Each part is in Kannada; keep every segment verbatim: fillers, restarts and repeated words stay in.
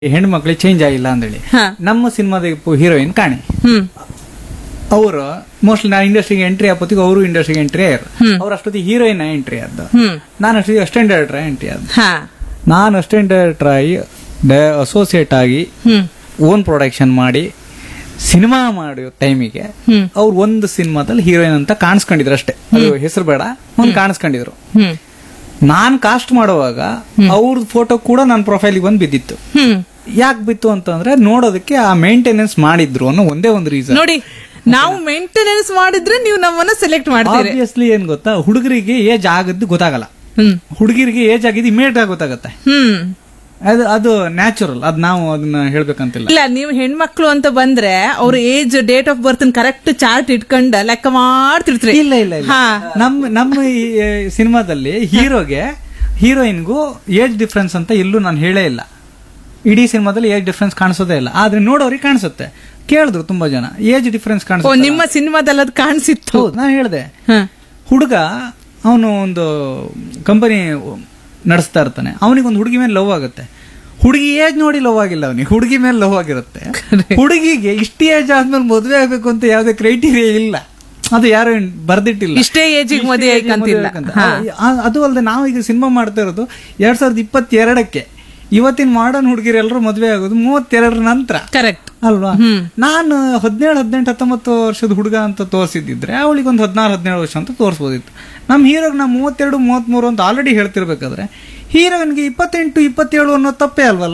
ಹೆಣ್ಣು ಮಕ್ಳಿಗೆ ಚೇಂಜ್ ಆಗಿಲ್ಲ ಅಂದೇಳಿ ಹಾ. ನಮ್ಮ ಸಿನಿಮಾದ ಹೀರೋಯಿನ್ ಕಾಣಿ ಹ್ಮ್ ಅವರು ಮೋಸ್ಟ್ಲಿ ನಾನು ಇಂಡಸ್ಟ್ರಿಗೆ ಎಂಟ್ರಿ ಆಗೋತ್ತಿಗೆ ಅವರು ಇಂಡಸ್ಟ್ರಿಗೆ ಎಂಟ್ರಿ ಆಯ್ರು ಅವ್ರ ಅಷ್ಟೊತ್ತಿಗೆ ಹೀರೋಯಿನ್ ಎಂಟ್ರಿ ಆದ ಹ್ಮ್ ನಾನು ಅಷ್ಟೊತ್ತಿಗೆ ಅಸ್ಟೆಂಟ್ ಡೈರೆಕ್ಟರ್ ಎಂಟ್ರಿ ಆದ ಹಾ ನಾನು ಅಸ್ಟೆಂಟ್ ಡೈರೆಕ್ಟರ್ ಆಗಿ ಅಸೋಸಿಯೇಟ್ ಆಗಿ ಹ್ಮ್ ಓನ್ ಪ್ರೊಡಕ್ಷನ್ ಮಾಡಿ ಸಿನಿಮಾ ಮಾಡೋ ಟೈಮಿಗೆ ಹ್ಮ್ ಅವ್ರು ಒಂದು ಸಿನಿಮಾದಲ್ಲಿ ಹೀರೋಯಿನ್ ಅಂತ ಕಾಣಿಸ್ಕೊಂಡಿದ್ರು ಅಷ್ಟೇ ಅದು ಹೆಸರು ಬೇಡ ಒಂದು ಕಾಣಿಸ್ಕೊಂಡಿದ್ರು ಹ್ಮ್ ನಾನ್ ಕಾಸ್ಟ್ ಮಾಡುವಾಗ ಅವ್ರದ್ದು ಫೋಟೋ ಕೂಡ ನನ್ನ ಪ್ರೊಫೈಲಿಗೆ ಬಂದು ಬಿದ್ದಿತ್ತು ಹ್ಮ್ ಯಾಕೆ ಬಿತ್ತು ಅಂತಂದ್ರೆ ನೋಡೋದಕ್ಕೆ ಆ ಮೇಂಟೆನೆನ್ಸ್ ಮಾಡಿದ್ರು ಅನ್ನೋ ಒಂದೇ ಒಂದು ರೀಸನ್. ನೋಡಿ, ನಾವು ಮೇಂಟೆನೆನ್ಸ್ ಮಾಡಿದ್ರೆ ನೀವು ನಮ್ಮನ್ನ ಸೆಲೆಕ್ಟ್ ಮಾಡ್ತೀರಿ. ಆಬ್ವಿಯಸ್ಲಿ ಏನ್ ಗೊತ್ತಾ, ಹುಡುಗರಿಗೆ ಏಜ್ ಆಗದ್ದು ಗೊತ್ತಾಗಲ್ಲ, ಹ್ಮ್ ಹುಡುಗಿರಿಗೆ ಏಜ್ ಆಗಿದ್ದು ಇಮಿಡಿಯೇಟ್ ಆಗಿ ಗೊತ್ತಾಗತ್ತೆ. ಹ್ಮ್ ಅದು ಅದು ನ್ಯಾಚುರಲ್, ಅದ್ ನಾವು ಅದನ್ನ ಹೇಳ್ಬೇಕಂತಿಲ್ಲ. ಇಲ್ಲ, ನೀವು ಹೆಣ್ಮಕ್ಳು ಅಂತ ಬಂದ್ರೆ ಅವ್ರ age, date of birth correct chart ಇಟ್ಕೊಂಡ ಲೆಕ್ಕ ಮಾಡ್ತಿರ್ತೀರಿ. ಇಲ್ಲ ಇಲ್ಲ ಇಲ್ಲ ಹಾ. ನಮ್ಮ ನಮ್ಮ ಈ ಸಿನಿಮಾದಲ್ಲಿ ಹೀರೋಗೆ ಹೀರೋಯಿನ್ಗೂ ಏಜ್ ಡಿಫ್ರೆನ್ಸ್ ಅಂತ ಎಲ್ಲೂ ನಾನು ಹೇಳೇ ಇಲ್ಲ. ಇಡೀ ಸಿನಿಮಾದಲ್ಲಿ ಏಜ್ ಡಿಫ್ರೆನ್ಸ್ ಕಾಣಿಸೋದೇ ಇಲ್ಲ, ಆದ್ರೆ ನೋಡೋರಿಗೆ ಕಾಣಿಸುತ್ತೆ. ಕೇಳಿದ್ರು ತುಂಬಾ ಜನ ಏಜ್ ಡಿಫ್ರೆನ್ಸ್ ಓ, ಕಾಣಿಸುತ್ತೆ. ನಿಮ್ಮ ಸಿನಿಮಾದಲ್ಲಿ ಅದು ಕಾಣಿಸಿತ್ತು. ಹೌದು, ನಾನು ಹೇಳಿದೆ. ಹ. ಹುಡುಗ ಅವನು ಒಂದು ಕಂಪನಿ ನಡೆಸ್ತಾ ಇರ್ತಾನೆ, ಅವನಿಗೊಂದು ಹುಡುಗಿ ಮೇಲೆ ಲವ್ ಆಗುತ್ತೆ. ಹುಡುಗಿ ಏಜ್ ನೋಡಿ ಲವ್ ಆಗಿಲ್ಲ, ಅವನಿಗೆ ಹುಡುಗಿ ಮೇಲೆ ಲವ್ ಆಗಿರುತ್ತೆ. ಹುಡುಗಿಗೆ ಇಷ್ಟೇ ಏಜ್ ಆದ್ಮೇಲೆ ಮದುವೆ ಆಗ್ಬೇಕು ಅಂತ ಯಾವ್ದೇ ಕ್ರೈಟೀರಿಯಾ ಇಲ್ಲ, ಅದು ಯಾರು ಬರ್ದಿಟ್ಟಿಲ್ಲ. ಇಷ್ಟೇ ಏಜಿಗೆ ಮದುವೆ ಆಯ್ಕಂತಿಲ್ಲ. ಅದು ಅಲ್ಲದೆ ನಾವು ಈಗ ಸಿನಿಮಾ ಮಾಡ್ತಾ ಇರೋದು ಎರಡ್ ಸಾವಿರದ ಇಪ್ಪತ್ತೆರಡಕ್ಕೆ. ಇವತ್ತಿನ ಮಾಡರ್ನ್ ಹುಡುಗಿರೆಲ್ಲರೂ ಮದುವೆ ಆಗೋದು ಮೂವತ್ತೆರಡರ ನಂತರ, ಕರೆಕ್ಟ್ ಅಲ್ವಾ? ನಾನು ಹದಿನೇಳು ಹದಿನೆಂಟು ಹತ್ತೊಂಬತ್ತು ವರ್ಷದ ಹುಡುಗ ಅಂತ ತೋರಿಸಿದ್ರೆ ಅವಳಿಗೆ ಒಂದು ಹದಿನಾರು ಹದಿನೇಳು ವರ್ಷ ಅಂತ ತೋರಿಸಬಹುದಿತ್ತು. ನಮ್ಮ ಹೀರೋಗೆ ನಾವು ಮೂವತ್ತೆರಡು ಮೂವತ್ಮೂರು ಅಂತ ಆಲ್ರೆಡಿ ಹೇಳ್ತಿರ್ಬೇಕಾದ್ರೆ ಹೀರೋಯಿನ್ಗೆ ಇಪ್ಪತ್ತೆಂಟು ಇಪ್ಪತ್ತೇಳು ಅನ್ನೋ ತಪ್ಪೇ ಅಲ್ವಲ್ಲ?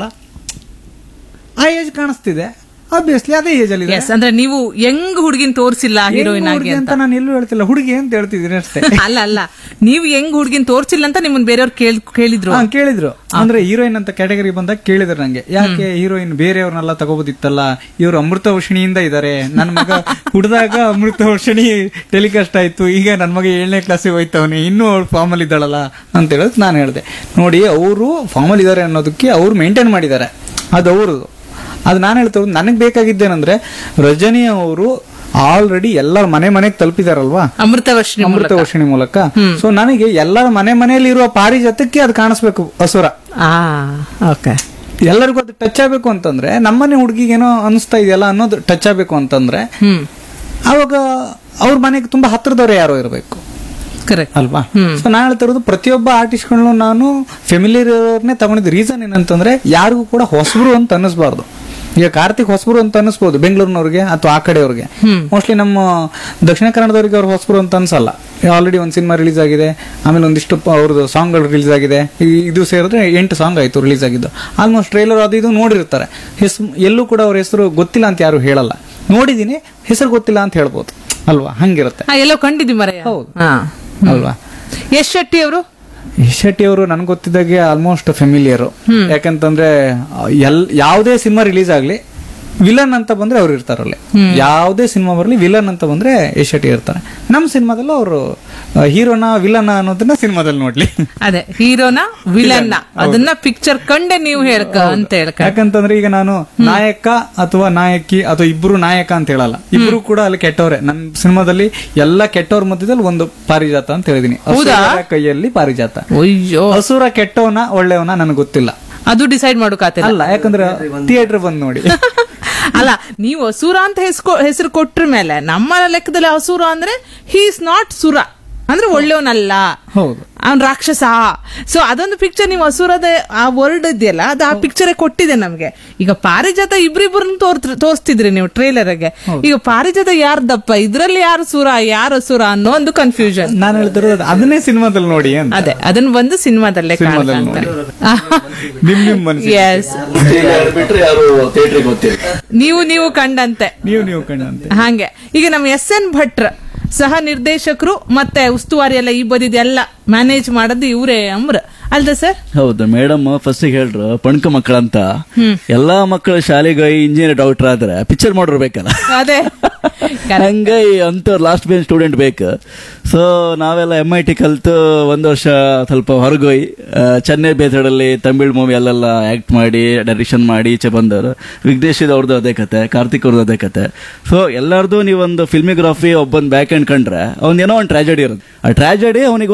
ಆ ಏಜ್ ಕಾಣಿಸ್ತಿದೆ, ಆಬ್ವಿಯಸ್ಲಿ ಅದೇ ಏಜ್ ಅಲ್ಲಿ. ಅಂದ್ರೆ ನೀವು ಯಂಗ್ ಹುಡುಗಿನ ತೋರಿಸಿಲ್ಲ ಹೀರೋಯಿನ್ ಆಗಿ ಅಂತ ನಾನು ಎಲ್ಲೂ ಹೇಳ್ತಿಲ್ಲ, ಹುಡುಗಿ ಅಂತ ಹೇಳ್ತಿದ್ದೀನಿ ಅಷ್ಟೇ. ಅಲ್ಲ ಅಲ್ಲ, ನೀವು ಯಂಗ್ ಹುಡುಗಿನ ತೋರಿಸಿಲ್ಲ ಅಂತ ನಿಮ್ಮನ್ನ ಬೇರೆಯವ್ರು ಕೇಳಿದ್ರು. ಹಾ, ಕೇಳಿದ್ರು. ಅಂದ್ರೆ ಹೀರೋಯಿನ್ ಅಂತ ಕ್ಯಾಟಗರಿ ಬಂದಾಗ ಕೇಳಿದ್ರು ನಂಗೆ, ಯಾಕೆ ಹೀರೋಯಿನ್ ಬೇರೆಯವ್ರನ್ನೆಲ್ಲ ತಗೋಬೋದಿತ್ತಲ್ಲ, ಇವರು ಅಮೃತ ವರ್ಷಿಣಿಯಿಂದ ಇದಾರೆ. ನನ್ನ ಮಗ ಹುಡ್ದಾಗ ಅಮೃತ ವರ್ಷಿಣಿ ಟೆಲಿಕಾಸ್ಟ್ ಆಯ್ತು, ಈಗ ನನ್ನ ಮಗ ಏಳನೇ ಕ್ಲಾಸಿಗೆ ಹೋಯ್ತವನೆ, ಇನ್ನೂ ಅವ್ರು ಫಾರ್ಮ್ ಅಲ್ಲಿ ಇದ್ದಾಳಲ್ಲ ಅಂತ ಹೇಳೋದು ನಾನು ಹೇಳಿದೆ. ನೋಡಿ, ಅವರು ಫಾರ್ಮ್ ಅಲ್ಲಿ ಇದಾರೆ ಅನ್ನೋದಕ್ಕೆ ಅವ್ರು ಮೇಂಟೈನ್ ಮಾಡಿದ್ದಾರೆ, ಅದು ಅವರು. ಅದು ನಾನು ಹೇಳ್ತಾ ಇರೋದು, ನನಗೆ ಬೇಕಾಗಿದ್ದೇನೆಂದ್ರೆ ರಜನಿ ಅವರು ಆಲ್ರೆಡಿ ಎಲ್ಲರ ಮನೆ ಮನೆಗೆ ತಲುಪಿದಾರಲ್ವಾ ಅಮೃತ ವರ್ಷಿಣಿ ಅಮೃತ ವರ್ಷಿಣಿ ಮೂಲಕ. ಸೊ ನನಗೆ ಎಲ್ಲರ ಮನೆ ಮನೆಯಲ್ಲಿ ಇರುವ ಪಾರಿಜಾತಕ್ಕೆ ಅದು ಕಾಣಿಸ್ಬೇಕು, ಅಸುರ. ಎಲ್ಲರಿಗೂ ಅದು ಟಚ್ ಆಗ್ಬೇಕು ಅಂತಂದ್ರೆ, ನಮ್ಮನೆ ಹುಡುಗಿಗೇನೋ ಅನಿಸ್ತಾ ಇದೆಯಲ್ಲ ಅನ್ನೋದು ಟಚ್ ಆಗ್ಬೇಕು ಅಂತಂದ್ರೆ ಅವಾಗ ಅವ್ರ ಮನೆಗೆ ತುಂಬಾ ಹತ್ರದವ್ರೆ ಯಾರೋ ಇರಬೇಕು, ಅಲ್ವಾ? ಸೊ ನಾನು ಹೇಳ್ತಾ ಇರೋದು, ಪ್ರತಿಯೊಬ್ಬ ಆರ್ಟಿಸ್ಟ್ಗಳನ್ನು ನಾನು ಫೆಮಿಲಿಯರ್ ಅವ್ರನ್ನೇ ತಗೊಂಡಿದ್ದ ರೀಸನ್ ಏನಂತಂದ್ರೆ, ಯಾರಿಗೂ ಕೂಡ ಹೊಸಬ್ರು ಅಂತ ಅನ್ನಿಸ್ಬಾರ್ದು. ಈಗ ಕಾರ್ತಿಕ್ ಹೊಸಬ್ರು ಅಂತ ಅನಿಸ್ಬೋದು ಬೆಂಗಳೂರಿನವ್ರಿಗೆ ಅಥವಾ ಆ ಕಡೆಯವ್ರಿಗೆ, ಮೋಸ್ಟ್ಲಿ ನಮ್ಮ ದಕ್ಷಿಣ ಕನ್ನಡದವ್ರಿಗೆ ಅವ್ರು ಹೊಸಬ್ರು ಅಂತ ಅನ್ಸಲ್ಲ. ಆಲ್ರೆಡಿ ಒಂದು ಸಿನಿಮಾ ರಿಲೀಸ್ ಆಗಿದೆ, ಆಮೇಲೆ ಒಂದಿಷ್ಟು ಅವ್ರದ್ದು ಸಾಂಗ್ಗಳು ರಿಲೀಸ್ ಆಗಿದೆ. ಇದು ಸೇರಿದ್ರೆ ಎಂಟು ಸಾಂಗ್ ಆಯ್ತು ರಿಲೀಸ್ ಆಗಿದ್ದು. ಆಲ್ಮೋಸ್ಟ್ ಟ್ರೈಲರ್ ಅದು ಇದು ನೋಡಿರ್ತಾರೆ. ಹೆಸರು ಎಲ್ಲೂ ಕೂಡ ಅವ್ರ ಹೆಸರು ಗೊತ್ತಿಲ್ಲ ಅಂತ ಯಾರು ಹೇಳಲ್ಲ. ನೋಡಿದೀನಿ, ಹೆಸರು ಗೊತ್ತಿಲ್ಲ ಅಂತ ಹೇಳ್ಬೋದು, ಅಲ್ವಾ? ಹಂಗಿರುತ್ತೆ. ಎಲ್ಲೋ ಕಂಡಿದ್ದೀವಿ ಮರ. ಹೌದು, ಅಲ್ವಾ? ಯಶ್ ಶೆಟ್ಟಿ ಅವರು ಯಶ್ ಶೆಟ್ಟಿ ಅವರು ನನ್ಗೆ ಗೊತ್ತಿದ್ದಾಗೆ ಆಲ್ಮೋಸ್ಟ್ ಫೆಮಿಲಿಯರ್. ಯಾಕಂತಂದ್ರೆ ಎಲ್ ಯಾವುದೇ ಸಿನಿಮಾ ರಿಲೀಸ್ ಆಗ್ಲಿ, ವಿಲನ್ ಅಂತ ಬಂದ್ರೆ ಅವ್ರು ಇರ್ತಾರಲ್ಲಿ. ಯಾವುದೇ ಸಿನಿಮಾ ಬರಲಿ, ವಿಲನ್ ಅಂತ ಬಂದ್ರೆ ಯಶ್ ಶೆಟ್ಟಿ ಇರ್ತಾರೆ. ನಮ್ಮ ಸಿನಿಮಾದಲ್ಲೂ ಅವರು ಹೀರೋನ ವಿಲನ್ ಅನ್ನೋದನ್ನ ಸಿನಿಮಾದಲ್ಲಿ ನೋಡ್ಲಿ. ಅದೇ ಹೀರೋನ ವಿಲನ್ ಅದನ್ನ ಪಿಕ್ಚರ್ ಕಂಡೆ ನೀವು ಹೇಳ್ಕ ಅಂತ ಹೇಳ್ಕ. ಯಾಕಂತಂದ್ರೆ ಈಗ ನಾನು ನಾಯಕ ಅಥವಾ ನಾಯಕಿ ಅಥವಾ ಇಬ್ರು ನಾಯಕ ಅಂತ ಹೇಳಲ್ಲ, ಇಬ್ರು ಕೂಡ ಅಲ್ಲಿ ಕೆಟ್ಟವ್ರೆ. ನನ್ನ ಸಿನಿಮಾದಲ್ಲಿ ಎಲ್ಲ ಕೆಟ್ಟವ್ರ ಮಧ್ಯದಲ್ಲಿ ಒಂದು ಪಾರಿಜಾತ ಅಂತ ಹೇಳಿದೀನಿ. ಕೈಯಲ್ಲಿ ಪಾರಿಜಾತ. ಅಯ್ಯೋ, ಹಸುರ ಕೆಟ್ಟವನ ಒಳ್ಳೆಯವನ ನನಗೆ ಗೊತ್ತಿಲ್ಲ, ಅದು ಡಿಸೈಡ್ ಮಾಡೋಕಾತ ಅಲ್ಲ. ಯಾಕಂದ್ರೆ ಥಿಯೇಟರ್ ಬಂದ್ ನೋಡಿ. ಅಲ್ಲ, ನೀವು ಅಸುರ ಅಂತ ಹೆಸರು ಕೊಟ್ರ ಮೇಲೆ ನಮ್ಮ ಲೆಕ್ಕದಲ್ಲಿ ಅಸುರ ಅಂದ್ರೆ ಹಿ ಇಸ್ ನಾಟ್ ಸುರ ಅಂದ್ರೆ ಒಳ್ಳೆಯವನಲ್ಲ, ಹೌದು, ಅವ್ನ್ ರಾಕ್ಷಸ. ಸೊ ಅದೊಂದು ಪಿಕ್ಚರ್ ನೀವು ಅಸುರದ ಆ ವರ್ಡ್ ಇದೆಯಲ್ಲ, ಅದು ಆ ಪಿಕ್ಚರ್ ಕೊಟ್ಟಿದೆ ನಮ್ಗೆ. ಈಗ ಪಾರಿಜಾತ ಇಬ್ರಿಬ್ರನ್ನ ತೋರಿಸ್ತಿದ್ರಿ ನೀವು ಟ್ರೈಲರ್ಗೆ. ಈಗ ಪಾರಿಜಾತ ಯಾರ್ದಪ್ಪ, ಇದ್ರಲ್ಲಿ ಯಾರು ಸುರ ಯಾರು ಅಸುರ ಅನ್ನೋ ಒಂದು ಕನ್ಫ್ಯೂಷನ್. ನಾನು ಹೇಳ್ತಿರೋದು ಅದನ್ನೇ ಸಿನಿಮಾದಲ್ಲಿ ನೋಡಿ. ಅದೇ ಅದನ್ನ ಬಂದು ಸಿನಿಮಾದಲ್ಲೇ ನೀವು ನೀವು ಕಂಡಂತೆ ನೀವು ನೀವು ಕಂಡಂತೆ ಹಾಗೆ. ಈಗ ನಮ್ಮ ಎಸ್ ಎನ್ ಭಟ್ರ ಸಹ ನಿರ್ದೇಶಕರು ಮತ್ತೆ ಉಸ್ತುವಾರಿ ಎಲ್ಲ ಈ ಬದಿದೆಲ್ಲ ಮ್ಯಾನೇಜ್ ಮಾಡೋದು ಇವರೇ ಅಮ್ರ ಅಲ್ದ ಸರ್? ಹೌದು ಮೇಡಮ್. ಫಸ್ಟ್ ಹೇಳ್ರು ಪಣ್ಕ ಮಕ್ಕಳಂತ, ಎಲ್ಲಾ ಮಕ್ಕಳ ಶಾಲೆಗೆ ಇಂಜಿನಿಯರ್ ಡಾಕ್ಟರ್ ಆದ್ರೆ ಪಿಕ್ಚರ್ ಮಾಡಿರ್ಬೇಕಲ್ಲ, ಅದೇ ಹಂಗೈ ಅಂತ ಲಾಸ್ಟ್ ಬೆಂಚ್ ಸ್ಟೂಡೆಂಟ್ ಬೇಕು. ಸೊ ನಾವೆಲ್ಲ ಎಂ ಐ ಟಿ ಕಲ್ತು ಒಂದು ವರ್ಷ ಸ್ವಲ್ಪ ಹೊರಗೋಯ್ ಚೆನ್ನೈ ಬೇಸಡಲ್ಲಿ ತಮಿಳ್ ಮೂವಿ ಅಲ್ಲೆಲ್ಲ ಆಕ್ಟ್ ಮಾಡಿ ಡೈರೆಕ್ಷನ್ ಮಾಡಿ ಈಚೆ ಬಂದವರು. ವಿಘ್ನೇಶ್ ಅವ್ರದ್ದು ಅದೇ ಕತೆ, ಕಾರ್ತಿಕ್ ಅವ್ರದ್ದು ಅದೇ ಕತೆ. ಸೊ ಎಲ್ಲರದು ನೀವೊಂದು ಫಿಲ್ಮಿಗ್ರಾಫಿ ಒಬ್ಬೊಂದು ಬ್ಯಾಕ್ ಎಂಡ್ ಕಂಡ್ರೆ ಅವ್ನ ಏನೋ ಒಂದು ಟ್ರಾಜಡಿ ಇರುತ್ತೆ. ಆ ಟ್ರಾಜಡಿ ಅವನಿಗೆ ಒಂದು ಟರ್ನಿಂಗ್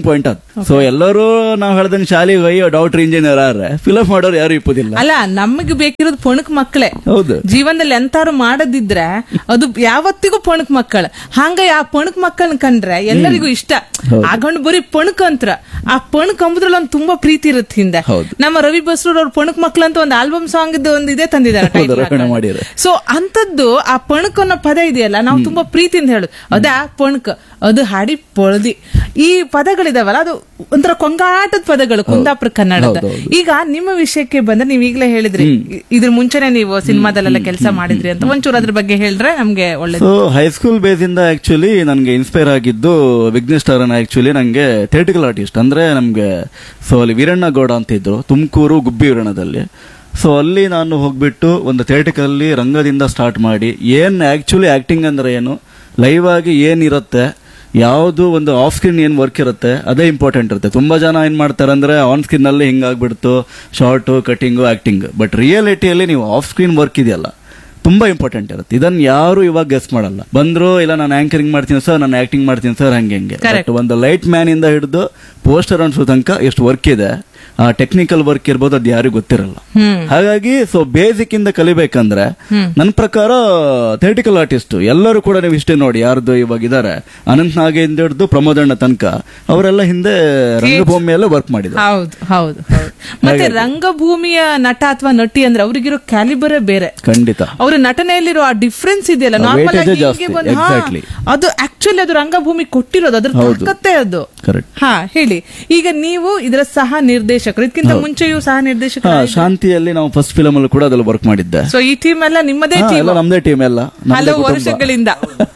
ಪಾಯಿಂಟ್ ಅದು. ಸೊ ಎಲ್ಲರೂ ನಾವು ಹೇಳ್ದಂಗೆ ಶಾಲೆಗೆ ಹೋಗಿ ಡಾಕ್ಟರ್ ಇಂಜಿನಿಯರ್ ಆದ್ರೆ ಫಿಲಪ್ ಮಾಡೋರು ಯಾರು ಇಪ್ಪುದಿಲ್ಲ. ಅಲ್ಲ, ನಮಗೆ ಬೇಕಿರೋದು ಪೊಣಕ್ ಮಕ್ಕಳೇ. ಹೌದು, ಜೀವನದಲ್ಲಿ ಎಂತಾರು ಮಾಡದಿದ್ರೆ ಅದು ಯಾವತ್ತಿಗೂ ಪೊಣಕ್ ಮಕ್ಕಳು. ಹಂಗ ಆ ಪೊಣಕ್ ಮಕ್ಕಳನ್ನ ಕಂಡ್ರೆ ಎಲ್ಲರಿಗೂ ಇಷ್ಟ. ಆಗೊಂಡು ಬರೀ ಪೊಣಕ್ ಅಂತ್ರ ಆ ಪೊಣಕ್ ಅಂಬುದ್ರಲ್ಲಿ ಒಂದು ತುಂಬಾ ಪ್ರೀತಿ ಇರುತ್ತೆ ಹಿಂದೆ. ನಮ್ಮ ರವಿ ಬಸ್ರೂರ್ ಅವ್ರ ಪೊಣಕ್ ಮಕ್ಕಳು ಅಂತ ಒಂದು ಆಲ್ಬಮ್ ಸಾಂಗ್ ಒಂದು ಇದೇ ತಂದಿದ್ದಾರೆ. ಸೊ ಅಂತದ್ದು ಆ ಪೊಣಕ್ ಅನ್ನೋ ಪದ ಇದೆಯಲ್ಲ, ನಾವು ತುಂಬಾ ಪ್ರೀತಿಯಿಂದ ಹೇಳುದು ಅದಾ ಪೊಣಕ್, ಅದು ಹಾಡಿ ಪೊಳದಿ. ಈ ಪದಗಳಿದಾವಲ್ಲ, ಅದು ಒಂಥರ ಕೊಂಗಾಟದ ಪದಗಳು ಕುಂದಾಪುರ ಕನ್ನಡದ. ಈಗ ನಿಮ್ಮ ವಿಷಯಕ್ಕೆ ಬಂದ್ರೆ, ನೀವ್ ಈಗಲೇ ಹೇಳಿದ್ರಿ ಇದ್ರ ಮುಂಚೆನೆ ನೀವು ಸಿನಿಮಾದಲ್ಲೆಲ್ಲ ಕೆಲಸ ಮಾಡಿದ್ರಿ ಅಂತ, ಒಂಚೂರು ಅದ್ರ ಬಗ್ಗೆ ಹೇಳಿದ್ರೆ ನಮ್ಗೆ ಒಳ್ಳೇದು. ಹೈಸ್ಕೂಲ್ ಬೇಸ್ ಇಂದ ಆಕ್ಚುಲಿ ನನ್ಗೆ ಇನ್ಸ್ಪೈರ್ ಆಗಿದ್ದು ವಿಘ್ನೇಶ್ ತಾರನ್. ಆಕ್ಚುಲಿ ನಂಗೆ ಥಿಯೇಟಿಕಲ್ ಆರ್ಟಿಸ್ಟ್ ಅಂದ್ರೆ ನಮ್ಗೆ ಸೊ ಅಲ್ಲಿ ವೀರಣ್ಣ ಗೌಡ ಅಂತ ಇದ್ರು, ತುಮಕೂರು ಗುಬ್ಬಿ ವೀರಣ್ಣದಲ್ಲಿ. ಸೊ ಅಲ್ಲಿ ನಾನು ಹೋಗ್ಬಿಟ್ಟು ಒಂದು ಥಿಯೇಟಿಕಲ್ಲಿ ರಂಗದಿಂದ ಸ್ಟಾರ್ಟ್ ಮಾಡಿ, ಏನ್ ಆಕ್ಚುಲಿ ಆಕ್ಟಿಂಗ್ ಅಂದ್ರೆ ಏನು, ಲೈವ್ ಆಗಿ ಏನಿರುತ್ತೆ, ಯಾವುದು ಒಂದು ಆಫ್ ಸ್ಕ್ರೀನ್ ಏನ್ ವರ್ಕ್ ಇರುತ್ತೆ ಅದೇ ಇಂಪಾರ್ಟೆಂಟ್ ಇರುತ್ತೆ. ತುಂಬಾ ಜನ ಏನ್ ಮಾಡ್ತಾರೆ ಅಂದ್ರೆ ಆನ್ ಸ್ಕ್ರೀನ್ ಅಲ್ಲಿ ಹಿಂಗಾಗ್ಬಿಡ್ತು, ಶಾರ್ಟ್ ಕಟಿಂಗು ಆಕ್ಟಿಂಗ್. ಬಟ್ ರಿಯಾಲಿಟಿಯಲ್ಲಿ ನೀವು ಆಫ್ ಸ್ಕ್ರೀನ್ ವರ್ಕ್ ಇದೆಯಲ್ಲ ತುಂಬಾ ಇಂಪಾರ್ಟೆಂಟ್ ಇರುತ್ತೆ. ಇದನ್ನ ಯಾರು ಇವಾಗ ಗೆಸ್ ಮಾಡಲ್ಲ. ಬಂದ್ರು ಇಲ್ಲ ನಾನು ಆಂಕರಿಂಗ್ ಮಾಡ್ತೀನಿ ಸರ್, ನಾನು ಆಕ್ಟಿಂಗ್ ಮಾಡ್ತೀನಿ ಸರ್, ಹಂಗೆ ಹಂಗೆ. ಬಟ್ ಒಂದು ಲೈಟ್ ಮ್ಯಾನ್ ಇಂದ ಹಿಡಿದು ಪೋಸ್ಟರ್ ಅನ್ಸೋ ತನಕ ಎಷ್ಟು ವರ್ಕ್ ಇದೆ, ಆ ಟೆಕ್ನಿಕಲ್ ವರ್ಕ್ ಇರ್ಬೋದು, ಅದು ಯಾರಿಗೂ ಗೊತ್ತಿರಲ್ಲ. ಹಾಗಾಗಿ ಸೊ ಬೇಸಿಕ್ ಇಂದ ಕಲಿಬೇಕಂದ್ರೆ ನನ್ನ ಪ್ರಕಾರ ಥಿಯೇಟಿಕಲ್ ಆರ್ಟಿಸ್ಟ್ ಎಲ್ಲರೂ ಕೂಡ ನೀವು ಇಷ್ಟೇ ನೋಡಿ, ಯಾರ್ದು ಇವಾಗ ಇದಾರೆ ಅನಂತ್ ನಾಗೇಂದ್ರ ಹಿಡಿದು ಪ್ರಮೋದಣ್ಣ ತನಕ ಅವರೆಲ್ಲ ಹಿಂದೆ ರಂಗಭೂಮಿಯಲ್ಲೇ ವರ್ಕ್ ಮಾಡಿದ್ರು. ಹೌದು ಹೌದು ಹೌದು. ಮತ್ತೆ ರಂಗಭೂಮಿಯ ನಟ ಅಥವಾ ನಟಿ ಅಂದ್ರೆ ಅವ್ರಿಗಿರೋ ಕ್ಯಾಲಿಬರೇ ಬೇರೆ. ಖಂಡಿತ ಅವ್ರ ನಟನೆಯಲ್ಲಿರೋ ಆ ಡಿಫ್ರೆನ್ಸ್ ಇದೆಯಲ್ಲ, ನಾರ್ಮಲ್ ಆಗಿ ಅದು ಆಕ್ಚುಲಿ ಅದು ರಂಗಭೂಮಿ ಕೊಟ್ಟಿರೋದು, ಅದ್ರ ತಾಕತ್ತೆ ಅದು. ಹಾ ಹೇಳಿ. ಈಗ ನೀವು ಇದರ ಸಹ ನಿರ್ದೇಶಕರು, ಇದಕ್ಕಿಂತ ಮುಂಚೆಯೂ ಸಹ ನಿರ್ದೇಶಕರು. ಶಾಂತಿಯಲ್ಲಿ ನಾವು ಫಸ್ಟ್ ಫಿಲಮ್ ಅಲ್ಲೂ ಕೂಡ ಅದ್ರಲ್ಲಿ ವರ್ಕ್ ಮಾಡಿದ್ದೆ. ಸೊ ಈ ಟೀಮ್ ಎಲ್ಲ ನಿಮ್ಮದೇ ಟೀಮ್? ನಮ್ದೇ ಟೀಮ್ ಎಲ್ಲ ಹಲವು ವರ್ಷಗಳಿಂದ.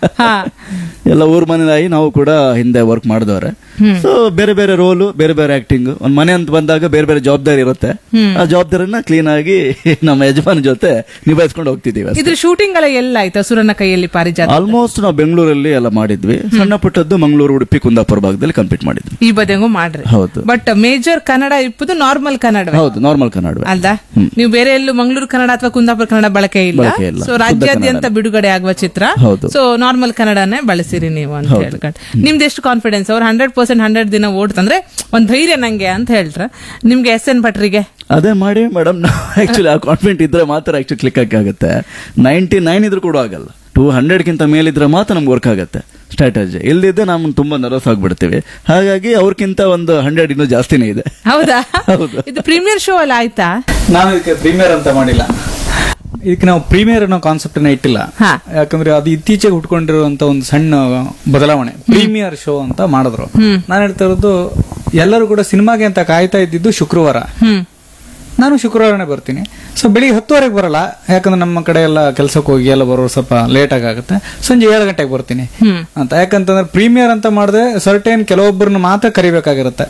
ಎಲ್ಲ ಊರ್ ಮನೆಯಾಗಿ ನಾವು ಕೂಡ ಹಿಂದೆ ವರ್ಕ್ ಮಾಡಿದವ್ರೆ. ಸೊ ಬೇರೆ ಬೇರೆ ರೋಲು, ಬೇರೆ ಬೇರೆ ಆಕ್ಟಿಂಗ್. ಒಂದ್ ಮನೆ ಅಂತ ಬಂದಾಗ ಬೇರೆ ಬೇರೆ ಜವಾಬ್ದಾರಿ ಇರುತ್ತೆ. ಆ ಜವಾಬ್ದಾರಿನ ಕ್ಲೀನ್ ಆಗಿ ನಮ್ಮ ಯಜಮಾನ ಜೊತೆ ನಿಭಾಯಿಸ್ಕೊಂಡು ಹೋಗ್ತಿದೀವಿ. ಇದ್ರ ಶೂಟಿಂಗ್ ಎಲ್ಲ ಎಲ್ಲ ಆಯ್ತಾ? ಸುರನ ಕೈಯಲ್ಲಿ ಪಾರಿಜಾತ ಆಲ್ಮೋಸ್ಟ್ ನಾವು ಬೆಂಗಳೂರಲ್ಲಿ ಎಲ್ಲ ಮಾಡಿದ್ವಿ. ಸಣ್ಣ ಪುಟ್ಟದ್ದು ಮಂಗಳೂರು, ಉಡುಪಿ, ಕುಂದಾಪುರ ಭಾಗದಲ್ಲಿ ಕಂಪ್ಲೀಟ್ ಮಾಡಿದ್ವಿ. ಈ ಬದಿಯಂಗೂ ಮಾಡ್ರಿ. ಹೌದು. But major Kannada ಇಪ್ಪದು normal Kannada. ಹೌದು, ನಾರ್ಮಲ್ ಕನ್ನಡ ಅಲ್ದಾ? ನೀವು ಬೇರೆ ಎಲ್ಲೂ ಮಂಗಳೂರು ಕನ್ನಡ ಅಥವಾ ಕುಂದಾಪುರ ಕನ್ನಡ ಬಳಕೆ ಇಲ್ಲ. ಸೊ ರಾಜ್ಯಾದ್ಯಂತ ಬಿಡುಗಡೆ ಆಗುವ ಚಿತ್ರ. ಸೊ ನಾರ್ಮಲ್ ಕನ್ನಡನೇ ಬಳಸಿರಿ ನೀವು ಅಂತ ಹೇಳ್ಕೊಂಡು. ನಿಮ್ದು ಎಷ್ಟು ಕಾನ್ಫಿಡೆನ್ಸ್? ಅವ್ರು ಹಂಡ್ರೆಡ್ ಪರ್ಸೆಂಟ್ ಹಂಡ್ರೆಡ್ ದಿನ ಓಡ್ತಂದ್ರೆ ಒಂದ್ ಧೈರ್ಯ ನಂಗೆ ಅಂತ ಹೇಳ್ರ. ನಿಮ್ಗೆ ಎಸ್ ಎನ್ ಭಟ್ರಿಗೆ ಅದೇ ಮಾಡಿ ಮೇಡಮ್. ಆಕ್ಚುಲಿ ಆ ಕಾನ್ಫಿಡೆಂಟ್ ಇದ್ರೆ ಮಾತ್ರ ಆಕ್ಚುಲಿ ಕ್ಲಿಕ್ ಆಗುತ್ತೆ. ನೈಂಟಿ ನೈನ್ ಇದ್ರೂ ಕೂಡ ಆಗಲ್ಲ. ಟೂ ಹಂಡ್ರೆಡ್ ಗಿಂತ ಮೇಲಿದ್ರೆ ಮಾತ್ರ ನಮ್ಗೆ ವರ್ಕ್ ಆಗುತ್ತೆ ಸ್ಟ್ರಾಟಜಿ. ಇಲ್ದಿದ್ರೆ ನಾವು ತುಂಬಾ ನರ್ವಸ್ ಆಗ್ಬಿಡ್ತೀವಿ. ಹಾಗಾಗಿ ಅವ್ರಕ್ಕಿಂತ ಒಂದು ಹಂಡ್ರೆಡ್ ಇನ್ನೂ ಜಾಸ್ತಿನೇ ಇದೆ. ಹೌದಾ? ಇದು ಪ್ರೀಮಿಯರ್ ಶೋ ಅಲ್ಲ ಆಯ್ತಾ? ನಾವು ಇದಕ್ಕೆ ಪ್ರೀಮಿಯರ್ ಅಂತ ಮಾಡಿಲ್ಲ. ಇದಕ್ಕೆ ನಾವು ಪ್ರೀಮಿಯರ್ ಅನ್ನೋ ಕಾನ್ಸೆಪ್ಟ್ ನ ಇಟ್ಟಿಲ್ಲ. ಯಾಕಂದ್ರೆ ಅದು ಇತ್ತೀಚೆಗೆ ಹುಟ್ಕೊಂಡಿರುವಂತ ಒಂದು ಸಣ್ಣ ಬದಲಾವಣೆ. ಪ್ರೀಮಿಯರ್ ಶೋ ಅಂತ ಮಾಡಿದ್ರು. ನಾನು ಹೇಳ್ತಾ ಇರೋದು, ಎಲ್ಲರೂ ಕೂಡ ಸಿನಿಮಾಗೆ ಅಂತ ಕಾಯ್ತಾ ಇದ್ದಿದ್ದು ಶುಕ್ರವಾರ. ನಾನು ಶುಕ್ರವಾರನೇ ಬರ್ತೀನಿ. ಸೊ ಬೆಳಿಗ್ಗೆ ಹತ್ತುವರೆಗೆ ಬರಲ್ಲ, ಯಾಕಂದ್ರೆ ನಮ್ಮ ಕಡೆ ಎಲ್ಲ ಕೆಲ್ಸಕ್ಕೆ ಹೋಗಿ ಎಲ್ಲ ಬರೋರು ಸ್ವಲ್ಪ ಲೇಟ್ ಆಗುತ್ತೆ. ಸಂಜೆ ಏಳು ಗಂಟೆಗೆ ಬರ್ತೀನಿ ಅಂತ. ಯಾಕಂತಂದ್ರೆ ಪ್ರೀಮಿಯರ್ ಅಂತ ಮಾಡಿದ್ರೆ ಸರ್ಟೇನ್ ಕೆಲವೊಬ್ಬರನ್ನ ಮಾತ್ರ ಕರಿಬೇಕಾಗಿರುತ್ತೆ.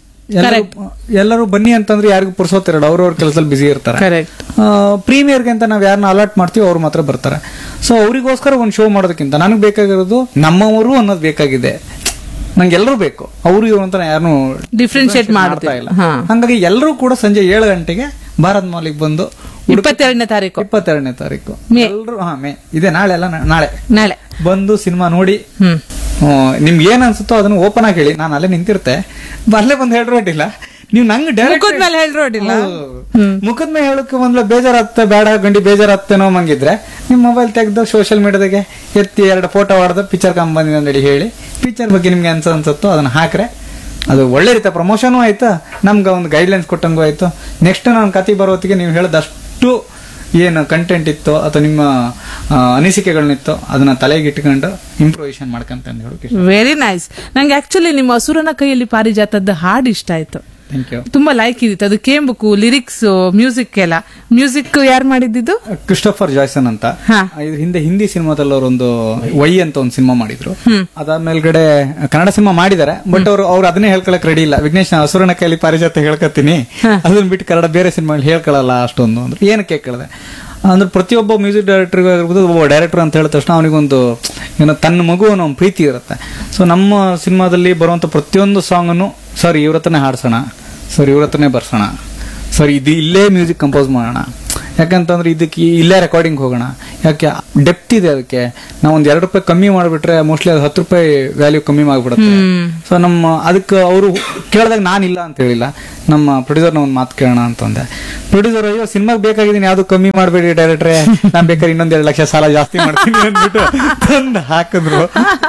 ಎಲ್ಲರೂ ಬನ್ನಿ ಅಂತಂದ್ರೆ ಯಾರಿಗೂ ಪುರ್ಸೋತಿರಲ್ಲ, ಅವ್ರವ್ರ ಕೆಲಸದಲ್ಲಿ ಬಿಸಿ ಇರ್ತಾರೆ. ಪ್ರೀಮಿಯರ್ಗೆ ಅಂತ ನಾವ್ ಯಾರನ್ನ ಅಲಾಟ್ ಮಾಡ್ತೀವಿ, ಅವ್ರು ಮಾತ್ರ ಬರ್ತಾರೆ. ಸೊ ಅವರಿಗೋಸ್ಕರ ಒಂದು ಶೋ ಮಾಡೋದಕ್ಕಿಂತ ನನಗೆ ಬೇಕಾಗಿರೋದು ನಮ್ಮವರು ಅನ್ನೋದು ಬೇಕಾಗಿದೆ. ನಂಗೆ ಎಲ್ಲರೂ ಬೇಕು, ಅವರು ಇವರು ಅಂತ ಯಾರು ಡಿಫ್ರೆನ್ಶಿಯೇಟ್ ಮಾಡ್ತಾ ಇಲ್ಲ. ಹಂಗಾಗಿ ಎಲ್ಲರೂ ಕೂಡ ಸಂಜೆ ಏಳು ಗಂಟೆಗೆ ಭಾರತ್ ಮಾಲಿಗೆ ಬಂದು ಇಪ್ಪತ್ತೆರಡನೇ ತಾರೀಕು ಇಪ್ಪತ್ತೆರಡನೇ ತಾರೀಕು ಎಲ್ಲರೂ ಹಾ ಮೇ ಇದೆ ನಾಳೆ ಅಲ್ಲ ನಾಳೆ ನಾಳೆ ಬಂದು ಸಿನಿಮಾ ನೋಡಿ ನಿಮ್ಗೆ ಏನ್ ಅನ್ಸುತ್ತೋ ಅದನ್ನ ಓಪನ್ ಆಗಿ ಹೇಳಿ. ನಾನು ಅಲ್ಲೇ ನಿಂತಿರ್ತೆ, ಅಲ್ಲೇ ಬಂದು ಹೇಳ್ರೋಟಿಲ್ಲ. ನೀವು ನಂಗೆ ಡೈರೆಕ್ಟ್ ಮೇಲೆ ಹೇಳ್ರೋಟಿಲ್ಲ, ಮುಖದ ಮೇಲೆ ಹೇಳಕ್ಕೆ ಮೊದ್ಲು ಬೇಜಾರಾಗ್ತ ಬೇಡ ಗಂಡಿ ಬೇಜಾರಾಗ್ತೇನೋ ಮಂಗಿದ್ರೆ ನಿಮ್ ಮೊಬೈಲ್ ತೆಗ್ದು ಸೋಷಿಯಲ್ ಮೀಡಿಯಾದಾಗೆ ಎತ್ತಿ ಎರಡು ಫೋಟೋ ಹೊಡೆದು ಪಿಕ್ಚರ್ ಕಂಬ ಬಂದಿದೆ ಅಂತೇಳಿ ಹೇಳಿ, ಪಿಕ್ಚರ್ ಬಗ್ಗೆ ನಿಮ್ಗೆ ಅನ್ಸ ಅನ್ಸುತ್ತೋ ಅದನ್ನ ಹಾಕ್ರೆ ಅದು ಒಳ್ಳೆ ರೀತಿ ಪ್ರಮೋಷನ್ ಆಯ್ತಾ, ನಮ್ಗೆ ಒಂದು ಗೈಡ್ಲೈನ್ಸ್ ಕೊಟ್ಟಂಗೂ ಆಯ್ತು. ನೆಕ್ಸ್ಟ್ ನಾನು ಕತೆ ಬರೋತ್ತಿಗೆ ನೀವು ಹೇಳದಷ್ಟು ಏನು ಕಂಟೆಂಟ್ ಇತ್ತು ಅಥವಾ ನಿಮ್ಮ ಅನಿಸಿಕೆಗಳನ್ನಿತ್ತು ಅದನ್ನ ತಲೆಗೆ ಇಟ್ಕೊಂಡು ಇಂಪ್ರೂವೇಷನ್ ಮಾಡ್ಕಂತ ಹೇಳೋಕೆ. Very nice. ನಂಗೆ ಆಕ್ಚುಲಿ ನಿಮ್ಮ ಹಸುರನ ಕೈಯಲ್ಲಿ ಪಾರಿಜಾತದ ಹಾಡು ಇಷ್ಟ ಆಯ್ತು, ತುಂಬಾ ಲೈಕ್ ಇದಿತ್ತು. ಅದು ಕೇಂಬುಕು, ಲಿರಿಕ್ಸ್, ಮ್ಯೂಸಿಕ್ ಎಲ್ಲ. ಮ್ಯೂಸಿಕ್ ಯಾರು ಮಾಡಿದ್ದು? ಕ್ರಿಸ್ಟೋಫರ್ ಜಾಯ್ಸನ್ ಅಂತ. ಹಿಂದೆ ಹಿಂದಿ ಸಿನಿಮಾದಲ್ಲಿ ಅವರೊಂದು ವೈ ಅಂತ ಒಂದು ಸಿನಿಮಾ ಮಾಡಿದ್ರು. ಅದಾದ್ಮೇಲ್ಗಡೆ ಕನ್ನಡ ಸಿನಿಮಾ ಮಾಡಿದ್ದಾರೆ, ಬಟ್ ಅವರು ಅವ್ರು ಅದನ್ನೇ ಹೇಳ್ಕೊಳಕ್ ರೆಡಿ ಇಲ್ಲ. ವಿಘ್ನೇಶ್ ಹಸುರನ ಕೈಯಲ್ಲಿ ಪಾರಿಜಾತ ಹೇಳ್ಕತ್ತೀನಿ, ಅದನ್ನ ಬಿಟ್ಟು ಕನ್ನಡ ಬೇರೆ ಸಿನಿಮಾ ಹೇಳ್ಕೊಳಲ್ಲ ಅಷ್ಟೊಂದು ಅಂದ್ರೆ ಏನಕ್ಕೆ ಕೇಳಿದೆ ಅಂದ್ರೆ ಪ್ರತಿಯೊಬ್ಬ ಮ್ಯೂಸಿಕ್ ಡೈರೆಕ್ಟರ್ ಆಗಿರ್ಬೋದು, ಒಬ್ಬ ಡೈರೆಕ್ಟರ್ ಅಂತ ಹೇಳಿದ ತಕ್ಷಣ ಅವನಿಗೊಂದು ಏನೋ ತನ್ನ ಮಗು ಅನ್ನೋ ಒಂದು ಪ್ರೀತಿ ಇರುತ್ತೆ. ಸೊ ನಮ್ಮ ಸಿನಿಮಾದಲ್ಲಿ ಬರುವಂತ ಪ್ರತಿಯೊಂದು ಸಾಂಗನ್ನು ಸರ್ ಇವ್ರ ಹತ್ರನೇ ಹಾಡ್ಸೋಣ, ಸರ್ ಇವ್ರ ಹತ್ರನೇ ಬರ್ಸೋಣ, ಸರ್ ಇದು ಇಲ್ಲೇ ಮ್ಯೂಸಿಕ್ ಕಂಪೋಸ್ ಮಾಡೋಣ, ಯಾಕಂತಂದ್ರೆ ಇದಕ್ಕೆ ಇಲ್ಲೇ ರೆಕಾರ್ಡಿಂಗ್ ಹೋಗೋಣ, ಯಾಕೆ ಡೆಪ್ತ್ ಇದೆ ಅದಕ್ಕೆ. ನಾವು ಒಂದ್ ಎರಡು ರೂಪಾಯಿ ಕಮ್ಮಿ ಮಾಡ್ಬಿಟ್ರೆ ಮೋಸ್ಟ್ಲಿ ಅದು ಹತ್ತು ರೂಪಾಯಿ ವ್ಯಾಲ್ಯೂ ಕಮ್ಮಿ ಮಾಡ್ಬಿಡುತ್ತೆ. ಸೊ ನಮ್ಮ ಅದಕ್ಕೆ ಅವರು ಕೇಳಿದಾಗ ನಾನಿಲ್ಲ ಅಂತ ಹೇಳಿಲ್ಲ, ನಮ್ಮ ಪ್ರೊಡ್ಯೂಸರ್ನ ಒಂದು ಮಾತು ಕೇಳೋಣ ಅಂತಂದೆ. ಪ್ರೊಡ್ಯೂಸರ್ ಅಯ್ಯೋ ಸಿನಿಮಾಗೆ ಬೇಕಾಗಿದ್ದೀನಿ ಯಾವ್ದು ಕಮ್ಮಿ ಮಾಡಬೇಡಿ ಡೈರೆಕ್ಟ್ರೆ, ನಾನ್ ಬೇಕಾದ್ರೆ ಇನ್ನೊಂದ್ ಎರಡು ಲಕ್ಷ ಸಾಲ ಜಾಸ್ತಿ ಮಾಡ್ತೀನಿ ಅಂದ್ಬಿಟ್ಟು ತಂದು ಹಾಕಿದ್ರು.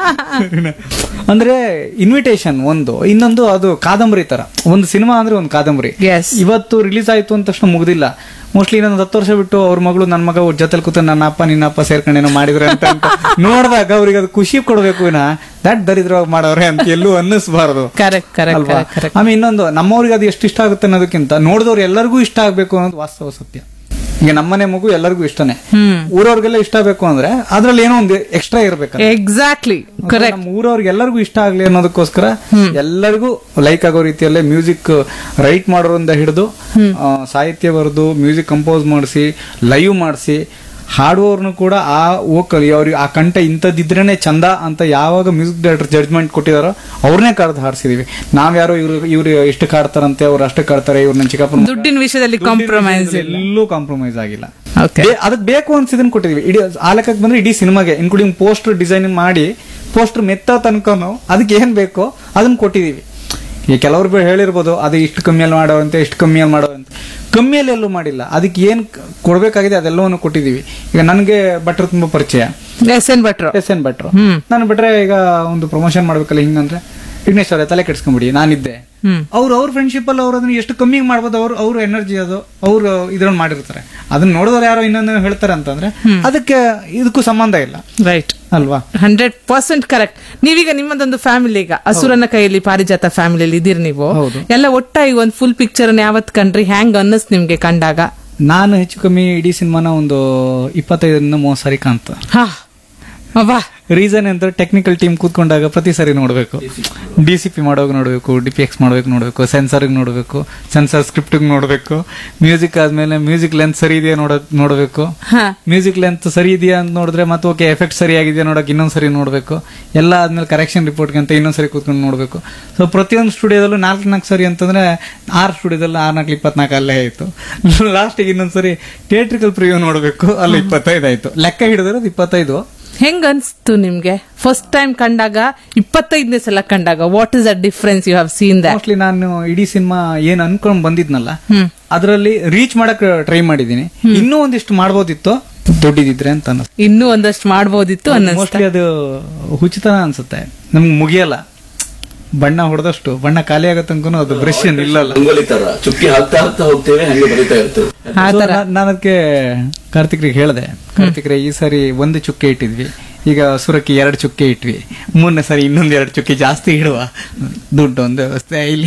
ಅಂದ್ರೆ ಇನ್ವಿಟೇಷನ್ ಒಂದು, ಇನ್ನೊಂದು ಅದು ಕಾದಂಬರಿ ತರ. ಒಂದು ಸಿನಿಮಾ ಅಂದ್ರೆ ಒಂದು ಕಾದಂಬರಿ. ಇವತ್ತು ರಿಲೀಸ್ ಆಯ್ತು ಅಂತ ತಕ್ಷಣ ಮುಗ್ದಿಲ್ಲ. ಮೋಸ್ಟ್ಲಿ ಇನ್ನೊಂದು ಹತ್ತು ವರ್ಷ ಬಿಟ್ಟು ಅವ್ರ ಮಗಳು ನನ್ನ ಮಗ ಜೊತೆಲಿ ಕೂತ ನನ್ನ ಅಪ್ಪ ನಿನ್ನ ಅಪ್ಪ ಸೇರ್ಕೊಂಡೇನೋ ಮಾಡಿದ್ರೆ ಅಂತ ನೋಡಿದಾಗ ಅವ್ರಿಗೆ ಅದು ಖುಷಿ ಕೊಡ್ಬೇಕು ವಿನ ದಟ್ ದರಿದ್ರವಾಗಿ ಮಾಡವ್ರೆ ಅಂತ ಎಲ್ಲೂ ಅನ್ನಿಸ್ಬಾರ್ದು. ಅಲ್ವಾ? ಆಮೇಲೆ ಇನ್ನೊಂದು, ನಮ್ಮವ್ರಿಗೆ ಅದು ಎಷ್ಟು ಇಷ್ಟ ಆಗುತ್ತೆ ಅನ್ನೋದಕ್ಕಿಂತ ನೋಡಿದವ್ರು ಎಲ್ಲರಿಗೂ ಇಷ್ಟ ಆಗ್ಬೇಕು ಅನ್ನೋದು ವಾಸ್ತವ ಸತ್ಯ. ಈಗ ನಮ್ಮನೆ ಮಗು ಎಲ್ಲರಿಗೂ ಇಷ್ಟನೇ, ಊರವ್ರಿಗೆಲ್ಲ ಇಷ್ಟ ಬೇಕು ಅಂದ್ರೆ ಅದ್ರಲ್ಲಿ ಏನೋ ಒಂದು ಎಕ್ಸ್ಟ್ರಾ ಇರ್ಬೇಕು. Exactly correct. ನಮ್ಮ ಊರವ್ರಿಗೆ ಎಲ್ಲರಿಗೂ ಇಷ್ಟ ಆಗ್ಲಿ ಅನ್ನೋದಕ್ಕೋಸ್ಕರ ಎಲ್ಲರಿಗೂ ಲೈಕ್ ಆಗೋ ರೀತಿಯಲ್ಲೇ ಮ್ಯೂಸಿಕ್ ರೈಟ್ ಮಾಡೋರಿಂದ ಹಿಡಿದು ಸಾಹಿತ್ಯ ಬರೆದು ಮ್ಯೂಸಿಕ್ ಕಂಪೋಸ್ ಮಾಡಿಸಿ ಲೈವ್ ಮಾಡಿಸಿ ಹಾಡುವವ್ರನ್ನು ಕೂಡ ಆ ವೋಕಲ್ ಅವ್ರಿಗೆ ಆ ಕಂಠ ಇಂಥದ್ದಿದ್ರೇನೆ ಚಂದ ಅಂತ ಯಾವಾಗ ಮ್ಯೂಸಿಕ್ ಡೈರೆಕ್ಟರ್ ಜಡ್ಜ್ಮೆಂಟ್ ಕೊಟ್ಟಿದಾರೋ ಅವ್ರನ್ನೇ ಕರೆದು ಹಾರಿಸಿದೀವಿ. ನಾವ್ಯಾರೋ ಇವ್ರು ಇವ್ರು ಎಷ್ಟು ಕಾಡ್ತಾರಂತೆ, ಅವ್ರು ಅಷ್ಟು ಕಾಡ್ತಾರೆ, ಇವ್ರು ನನ್ನ ಚಿಕ್ಕಪ್ಪ ದುಡ್ಡಿನ ವಿಷಯದಲ್ಲಿ ಕಾಂಪ್ರಮೈಸ್ ಎಲ್ಲೂ ಕಾಂಪ್ರಮೈಸ್ ಆಗಿಲ್ಲ. ಅದಕ್ಕೆ ಬೇಕು ಅನ್ಸಿದನ್ ಕೊಟ್ಟಿದೀವಿ. ಇಡೀ ಆ ಲೆಕ್ಕಕ್ಕೆ ಬಂದ್ರೆ ಇಡೀ ಸಿನಿಮಾಗೆ ಇನ್ಕ್ಲೂಡಿಂಗ್ ಪೋಸ್ಟರ್ ಡಿಸೈನ್ ಮಾಡಿ ಪೋಸ್ಟರ್ ಮೆತ್ತ ತನಕನು ಅದಕ್ಕೆ ಏನ್ ಬೇಕೋ ಅದನ್ನ ಕೊಟ್ಟಿದೀವಿ. ಈಗ ಕೆಲವ್ರು ಹೇಳಿರ್ಬೋದು ಅದು ಇಷ್ಟು ಕಮ್ಮಿಯಲ್ಲಿ ಮಾಡೋವಂತೆ ಇಷ್ಟು ಕಮ್ಮಿಯಲ್ಲಿ ಮಾಡೋವಂತೆ, ಕಮ್ಮಿಯಲ್ಲಿ ಎಲ್ಲೂ ಮಾಡಿಲ್ಲ. ಅದಕ್ಕೆ ಏನ್ ಕೊಡ್ಬೇಕಾಗಿದೆ ಅದೆಲ್ಲವನ್ನು ಕೊಟ್ಟಿದೀವಿ. ಈಗ ನನ್ಗೆ ಭಟ್ರು ತುಂಬಾ ಪರಿಚಯ, ಎಸ್ ಎನ್ ಭಟ್ರು ಎಸ್ ಎನ್ ಭಟ್ರು ನಾನು ಬಿಟ್ರೆ ಈಗ ಒಂದು ಪ್ರಮೋಷನ್ ಮಾಡ್ಬೇಕಲ್ಲ ಹಿಂಗಂದ್ರೆ ವಿಘ್ನೇಶ್ ಅವರೇ ತಲೆ ಕೆಡ್ಸ್ಕೊಂಬಿಡಿ ನಾನಿದ್ದೆ. ಅವ್ರು ಅವ್ರ ಫ್ರೆಂಡ್ಶಿಪ್ ಅಲ್ಲಿ ಅವ್ರು ಅದನ್ನ ಎಷ್ಟು ಕಮ್ಮಿ ಮಾಡ್ಬೋದು, ಅವ್ರು ಅವ್ರ ಎನರ್ಜಿ ಅದು ಅವ್ರು ಇದ್ರನ್ನ ಮಾಡಿರ್ತಾರೆ. ಅದನ್ನ ನೋಡಿದವ್ರು ಯಾರೋ ಇನ್ನೊಂದು ಹೇಳ್ತಾರೆ ಅಂತಂದ್ರೆ ಅದಕ್ಕೆ ಇದಕ್ಕೂ ಸಂಬಂಧ ಇಲ್ಲ. ರೈಟ್ ಅಲ್ವಾ? Hundred percent correct. ನೀವೀಗ ನಿಮ್ಮದೊಂದು ಫ್ಯಾಮಿಲಿ, ಈಗ ಅಸುರನ ಕೈಯಲ್ಲಿ ಪಾರಿಜಾತ ಫ್ಯಾಮಿಲಿಯಲ್ಲಿ ಇದೀರಿ ನೀವು ಎಲ್ಲ ಒಟ್ಟಾಗಿ ಒಂದು ಫುಲ್ ಪಿಕ್ಚರ್ ಯಾವತ್ ಕಂಡ್ರಿ, ಹ್ಯಾಂಗ್ ಅನ್ನಿಸ್ ನಿಮ್ಗೆ ಕಂಡಾಗ? ನಾನು ಹೆಚ್ಚು ಕಮ್ಮಿ ಇಡೀ ಸಿನಿಮಾನ ಒಂದು ಇಪ್ಪತ್ತೈದರಿಂದ ಮೂವತ್ತು ಸಾರಿ ಕಾಣ್ತ. ರೀಸನ್ ಅಂತ ಟೆಕ್ನಿಕಲ್ ಟೀಮ್ ಕೂತ್ಕೊಂಡಾಗ ಪ್ರತಿ ಸಾರಿ ನೋಡ್ಬೇಕು, ಡಿ ಸಿ ಪಿ ಮಾಡೋವಾಗ ನೋಡ್ಬೇಕು, ಡಿ ಪಿ ಎಕ್ಸ್ ಮಾಡ್ಬೇಕು ನೋಡ್ಬೇಕು, ಸೆನ್ಸರ್ ನೋಡ್ಬೇಕು, ಸೆನ್ಸರ್ ಸ್ಕ್ರಿಪ್ಟ್ ನೋಡ್ಬೇಕು, ಮ್ಯೂಸಿಕ್ ಆದ್ಮೇಲೆ ಮ್ಯೂಸಿಕ್ ಲೆಂತ್ ಸರಿ ಇದೆಯಾ ನೋಡಕ್ ನೋಡ್ಬೇಕು, ಮ್ಯೂಸಿಕ್ ಲೆಂತ್ ಸರಿ ಇದೆಯಾ ಅಂತ ನೋಡಿದ್ರೆ ಮತ್ತೆ ಓಕೆ ಎಫೆಕ್ಟ್ ಸರಿಯಾಗಿದೆಯಾ ನೋಡಕ್ ಇನ್ನೊಂದ್ಸರಿ ನೋಡ್ಬೇಕು, ಎಲ್ಲ ಆದ್ಮೇಲೆ ಕರೆಕ್ಷನ್ ರಿಪೋರ್ಟ್ ಅಂತ ಇನ್ನೊಂದ್ಸರಿ ಕೂತ್ಕೊಂಡು ನೋಡ್ಬೇಕು. ಸೊ ಪ್ರತಿಯೊಂದು ಸ್ಟುಡಿಯೋದಲ್ಲೂ ನಾಲ್ಕು ನಾಲ್ಕು ಸರಿ ಅಂತಂದ್ರೆ ಆರು ಸ್ಟುಡಿಯೋದಲ್ಲಿ ಆರ್ ನಾಲ್ಕು ಇಪ್ಪತ್ನಾಲ್ಕು ಅಲ್ಲೇ ಆಯ್ತು. ಲಾಸ್ಟಿಗೆ ಇನ್ನೊಂದ್ಸರಿ ಥಿಯೇಟ್ರಿಕಲ್ ಪ್ರಿವ್ಯೂ ನೋಡ್ಬೇಕು, ಅಲ್ಲಿ ಇಪ್ಪತ್ತೈದು ಆಯ್ತು. ಲೆಕ್ಕ ಹಿಡಿದಿರೋದು ಇಪ್ಪತ್ತೈದು. ಹೆಂಗ್ ಅನ್ಸ್ತು ನಿಮ್ಗೆ ಫಸ್ಟ್ ಟೈಮ್ ಕಂಡಾಗ, ಇಪ್ಪತ್ತೈದನೇ ಸಲ ಕಂಡಾಗ? What is the difference you have seen that? Mostly ನಾನು ಇಡೀ ಸಿನಿಮಾ ಏನ್ ಅನ್ಕೊಂಡ್ ಬಂದಿದ್ನಲ್ಲ ಅದರಲ್ಲಿ ರೀಚ್ ಮಾಡಕ್ ಟ್ರೈ ಮಾಡಿದೀನಿ. ಇನ್ನೂ ಒಂದಿಷ್ಟು ಮಾಡ್ಬೋದಿತ್ತು ದುಡ್ಡಿದ್ರೆ ಅಂತ ಅನ್ನಿಸ್ತು. ಇನ್ನೂ ಒಂದಷ್ಟು ಮಾಡ್ಬೋದಿತ್ತು ಅನ್ನಿಸ್ತು. ಮೋಸ್ಟ್ಲಿ ಅದು ಹುಚ್ಚುತನ ಅನ್ಸುತ್ತೆ, ನಮ್ಗೆ ಮುಗಿಯಲ್ಲ. ಬಣ್ಣ ಹೊಡೆದಷ್ಟು ಬಣ್ಣ ಖಾಲಿ ಆಗತ್ತಂಕೂ ಅದು ಬ್ರಷ್ ನಿಲ್ಲಲ್ಲ. ನಾನು ಅದಕ್ಕೆ ಕಾರ್ತಿಕ್ರಿಗೆ ಹೇಳಿದೆ, ಕಾರ್ತಿಕ್ರೆ ಈ ಸಾರಿ ಒಂದು ಚುಕ್ಕೆ ಇಟ್ಟಿದ್ವಿ, ಈಗ ಸುರಕ್ಕೆ ಎರಡು ಚುಕ್ಕೆ ಇಟ್ವಿ, ಮೂರನೇ ಸಾರಿ ಇನ್ನೊಂದ್ ಎರಡು ಚುಕ್ಕೆ ಜಾಸ್ತಿ ಇಡುವ, ದುಡ್ಡು ಒಂದು ವ್ಯವಸ್ಥೆ ಇಲ್ಲಿ.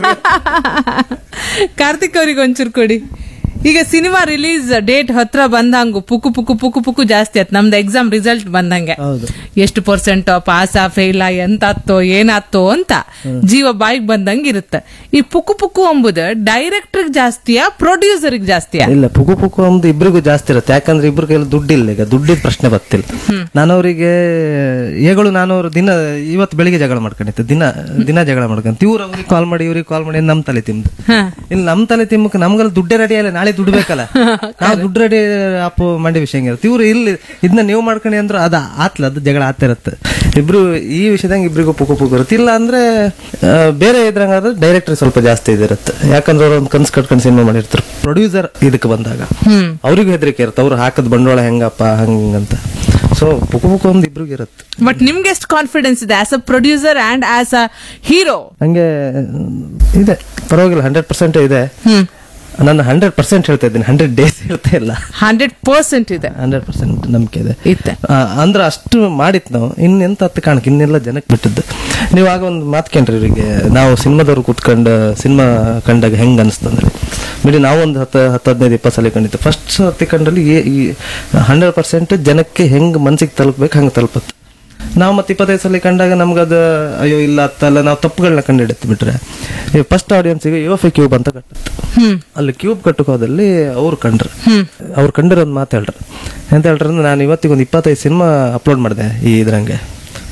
ಕಾರ್ತಿಕ್ ಅವ್ರಿಗೆ ಒಂಚೂರು ಕೊಡಿ. ಈಗ ಸಿನಿಮಾ ರಿಲೀಸ್ ಡೇಟ್ ಹತ್ರ ಬಂದಂಗು ಪುಕು ಪುಕು ಪುಕು ಪುಕು ಜಾಸ್ತಿ ಆಯ್ತು. ನಮ್ದು ಎಕ್ಸಾಮ್ ರಿಸಲ್ಟ್ ಬಂದಂಗೆ ಎಷ್ಟು ಪರ್ಸೆಂಟ್ ಪಾಸ ಫೇಲ ಎಂತಾತ್ತೋ ಏನಾತ್ತೋ ಅಂತ ಜೀವ ಬಾಯಿಗೆ ಬಂದಂಗೆ ಇರುತ್ತೆ. ಈ ಪುಕು ಪುಕು ಎಂಬುದು ಡೈರೆಕ್ಟರ್ ಜಾಸ್ತಿಯಾ ಪ್ರೊಡ್ಯೂಸರ್ ಜಾಸ್ತಿಯಾ? ಇಲ್ಲ, ಪುಕು ಪುಕು ಎಂಬುದು ಇಬ್ಬರಿಗೂ ಜಾಸ್ತಿ ಇರುತ್ತೆ. ಯಾಕಂದ್ರೆ ಇಬ್ರ ಕೈಯಲ್ಲಿ ದುಡ್ಡಿಲ್ಲ, ಈಗ ದುಡ್ಡಿದ ಪ್ರಶ್ನೆ ಬರ್ತಿಲ್ಲ. ನಾನು ಅವರಿಗೆ ಏಗಳು ನಾನು ಅವ್ರು ದಿನ ಇವತ್ತು ಬೆಳಿಗ್ಗೆ ಜಗಳ ಮಾಡ್ಕೊಂಡಿತ್ತು, ದಿನ ದಿನ ಜಗಳ ಮಾಡ್ಕೊಂತ ಇವ್ರು ಅವ್ರಿಗೆ ಕಾಲ್ ಮಾಡಿ ಇವ್ರಿಗೆ ಕಾಲ್ ಮಾಡಿ ನಮ್ ತಲೆ ತಿಂದು ಇಲ್ಲಿ ನಮ್ ತಲೆ ತಿಮ್ಮಕ್ಕೆ ನಮ್ಗೆಲ್ಲ ದುಡ್ಡೇ ರೆಡಿ ಅಲ್ಲ, ನಾಳೆ ದುಡ್ಡು ಬೇಕಲ್ಲ, ನಾವು ದುಡ್ಡು ರೆಡಿ ಅಪ್ಪು ಮಂಡಿ ವಿಷಯ ಇರುತ್ತೆ. ಇವ್ರು ಇಲ್ಲಿ ಇದನ್ನ ನೀವು ಮಾಡ್ಕೊಂಡಿ ಅಂದ್ರೆ ಅದ ಆತ್ಲ ಅದು ಜಗಳ ಆತಿರತ್ತೆ. ಇಬ್ರು ಈ ವಿಷಯದಂಗ ಇಬ್ರಿಗೂ ಪುಕು ಪುಕು ಇರುತ್ತೆ. ಇಲ್ಲ ಅಂದ್ರೆ ಬೇರೆ ಇದ್ರಂಗಾದ್ರೆ ಡೈರೆಕ್ಟರ್ ಸ್ವಲ್ಪ ಜಾಸ್ತಿ ಇದಿರುತ್ತೆ. ಯಾಕಂದ್ರೆ ಅವ್ರು ಒಂದು ಕನ್ಸ್ ಕಟ್ಕೊಂಡು ಸಿನಿಮಾ ಮಾಡಿರ್ತಾರೆ. ಪ್ರೊಡ್ಯೂಸರ್ ಇದಕ್ಕೆ ಬಂದಾಗ ಅವ್ರಿಗೂ ಹೆದರಿಕೆ ಇರುತ್ತೆ, ಅವ್ರು ಹಾಕದ್ ಬಂಡವಾಳ ಹೆಂಗಪ್ಪ ಹಂಗಂತ. ಸೊ ಪುಕು ಪುಕು ಒಂದು ಇಬ್ರಿಗೂ ಇರುತ್ತೆ. ಬಟ್ ನಿಮ್ಗೆ ಎಷ್ಟು ಕಾನ್ಫಿಡೆನ್ಸ್ ಇದೆ as a producer and as a hero? ಹಂಗೆ ಇದೆ, ಪರವಾಗಿಲ್ಲ, ಹಂಡ್ರೆಡ್ ಪರ್ಸೆಂಟ್ ಇದೆ. ನಾನು ಹಂಡ್ರೆಡ್ ಪರ್ಸೆಂಟ್ ಹೇಳ್ತಾ ಇದ್ದೀನಿ, ಹಂಡ್ರೆಡ್ ಡೇಸ್ ಹೇಳ್ತಾ ಇಲ್ಲ, ಹಂಡ್ರೆಡ್ ಪರ್ಸೆಂಟ್ ಇದೆ, ಹಂಡ್ರೆಡ್ ಪರ್ಸೆಂಟ್ ನಂಬಿಕೆ ಇದೆ. ಅಂದ್ರೆ ಅಷ್ಟು ಮಾಡಿತ್ ನಾವು ಇನ್ನೆಂತ ಹತ್ತು ಕಾಣಕ್ ಇನ್ನೆಲ್ಲ ಜನಕ್ಕೆ ಬಿಟ್ಟದ್ದು. ನೀವು ಆಗ ಒಂದು ಮಾತ್ಕೊಂಡ್ರಿ ಇವರಿಗೆ, ನಾವು ಸಿನಿಮಾದವ್ರು ಕೂತ್ಕೊಂಡು ಸಿನಿಮಾ ಕಂಡಾಗ ಹೆಂಗ್ ಅನಿಸ್ತಂದ್ರೆ ಬಿಡಿ ನಾವು ಒಂದು ಹತ್ತು ಹತ್ತು ಹದಿನೈದು ಇಪ್ಪತ್ತು ಸಲ ಕಂಡಿತ್ತು. ಫಸ್ಟ್ ಸತಿ ಕಂಡಲ್ಲಿ ಹಂಡ್ರೆಡ್ ಪರ್ಸೆಂಟ್ ಜನಕ್ಕೆ ಹೆಂಗ್ ಮನ್ಸಿಗೆ ತಲುಪಬೇಕು ಹಂಗೆ ತಲುಪತ್ತು. ನಾವು ಮತ್ತೆ ಇಪ್ಪತ್ತೈದು ಸಲ ಕಂಡಾಗ ನಮ್ಗದ ಅಯ್ಯೋ ಇಲ್ಲ ಅತ್ತಲ್ಲ, ನಾವು ತಪ್ಪುಗಳನ್ನ ಕಂಡಿಡುತ್ತೆ ಬಿಟ್ರೆ ಫಸ್ಟ್ ಆಡಿಯನ್ಸ್ಗೆ ಯೋಫಿ ಕ್ಯೂಬ್ ಅಂತ ಕಟ್ಟುತ್ತೆ. ಅಲ್ಲಿ ಕ್ಯೂಬ್ ಕಟ್ಟುಕೋದಲ್ಲಿ ಅವ್ರು ಕಂಡ್ರು, ಅವ್ರು ಕಂಡಿರೋದು ಮಾತು ಹೇಳ್ರು. ಎಂತ ಹೇಳ್ರ ಅಂದ್ರೆ ನಾನು ಇವತ್ತಿಗೆ ಒಂದು ಇಪ್ಪತ್ತೈದು ಸಿನಿಮಾ ಅಪ್ಲೋಡ್ ಮಾಡಿದೆ ಈ ಇದ್ರಂಗೆ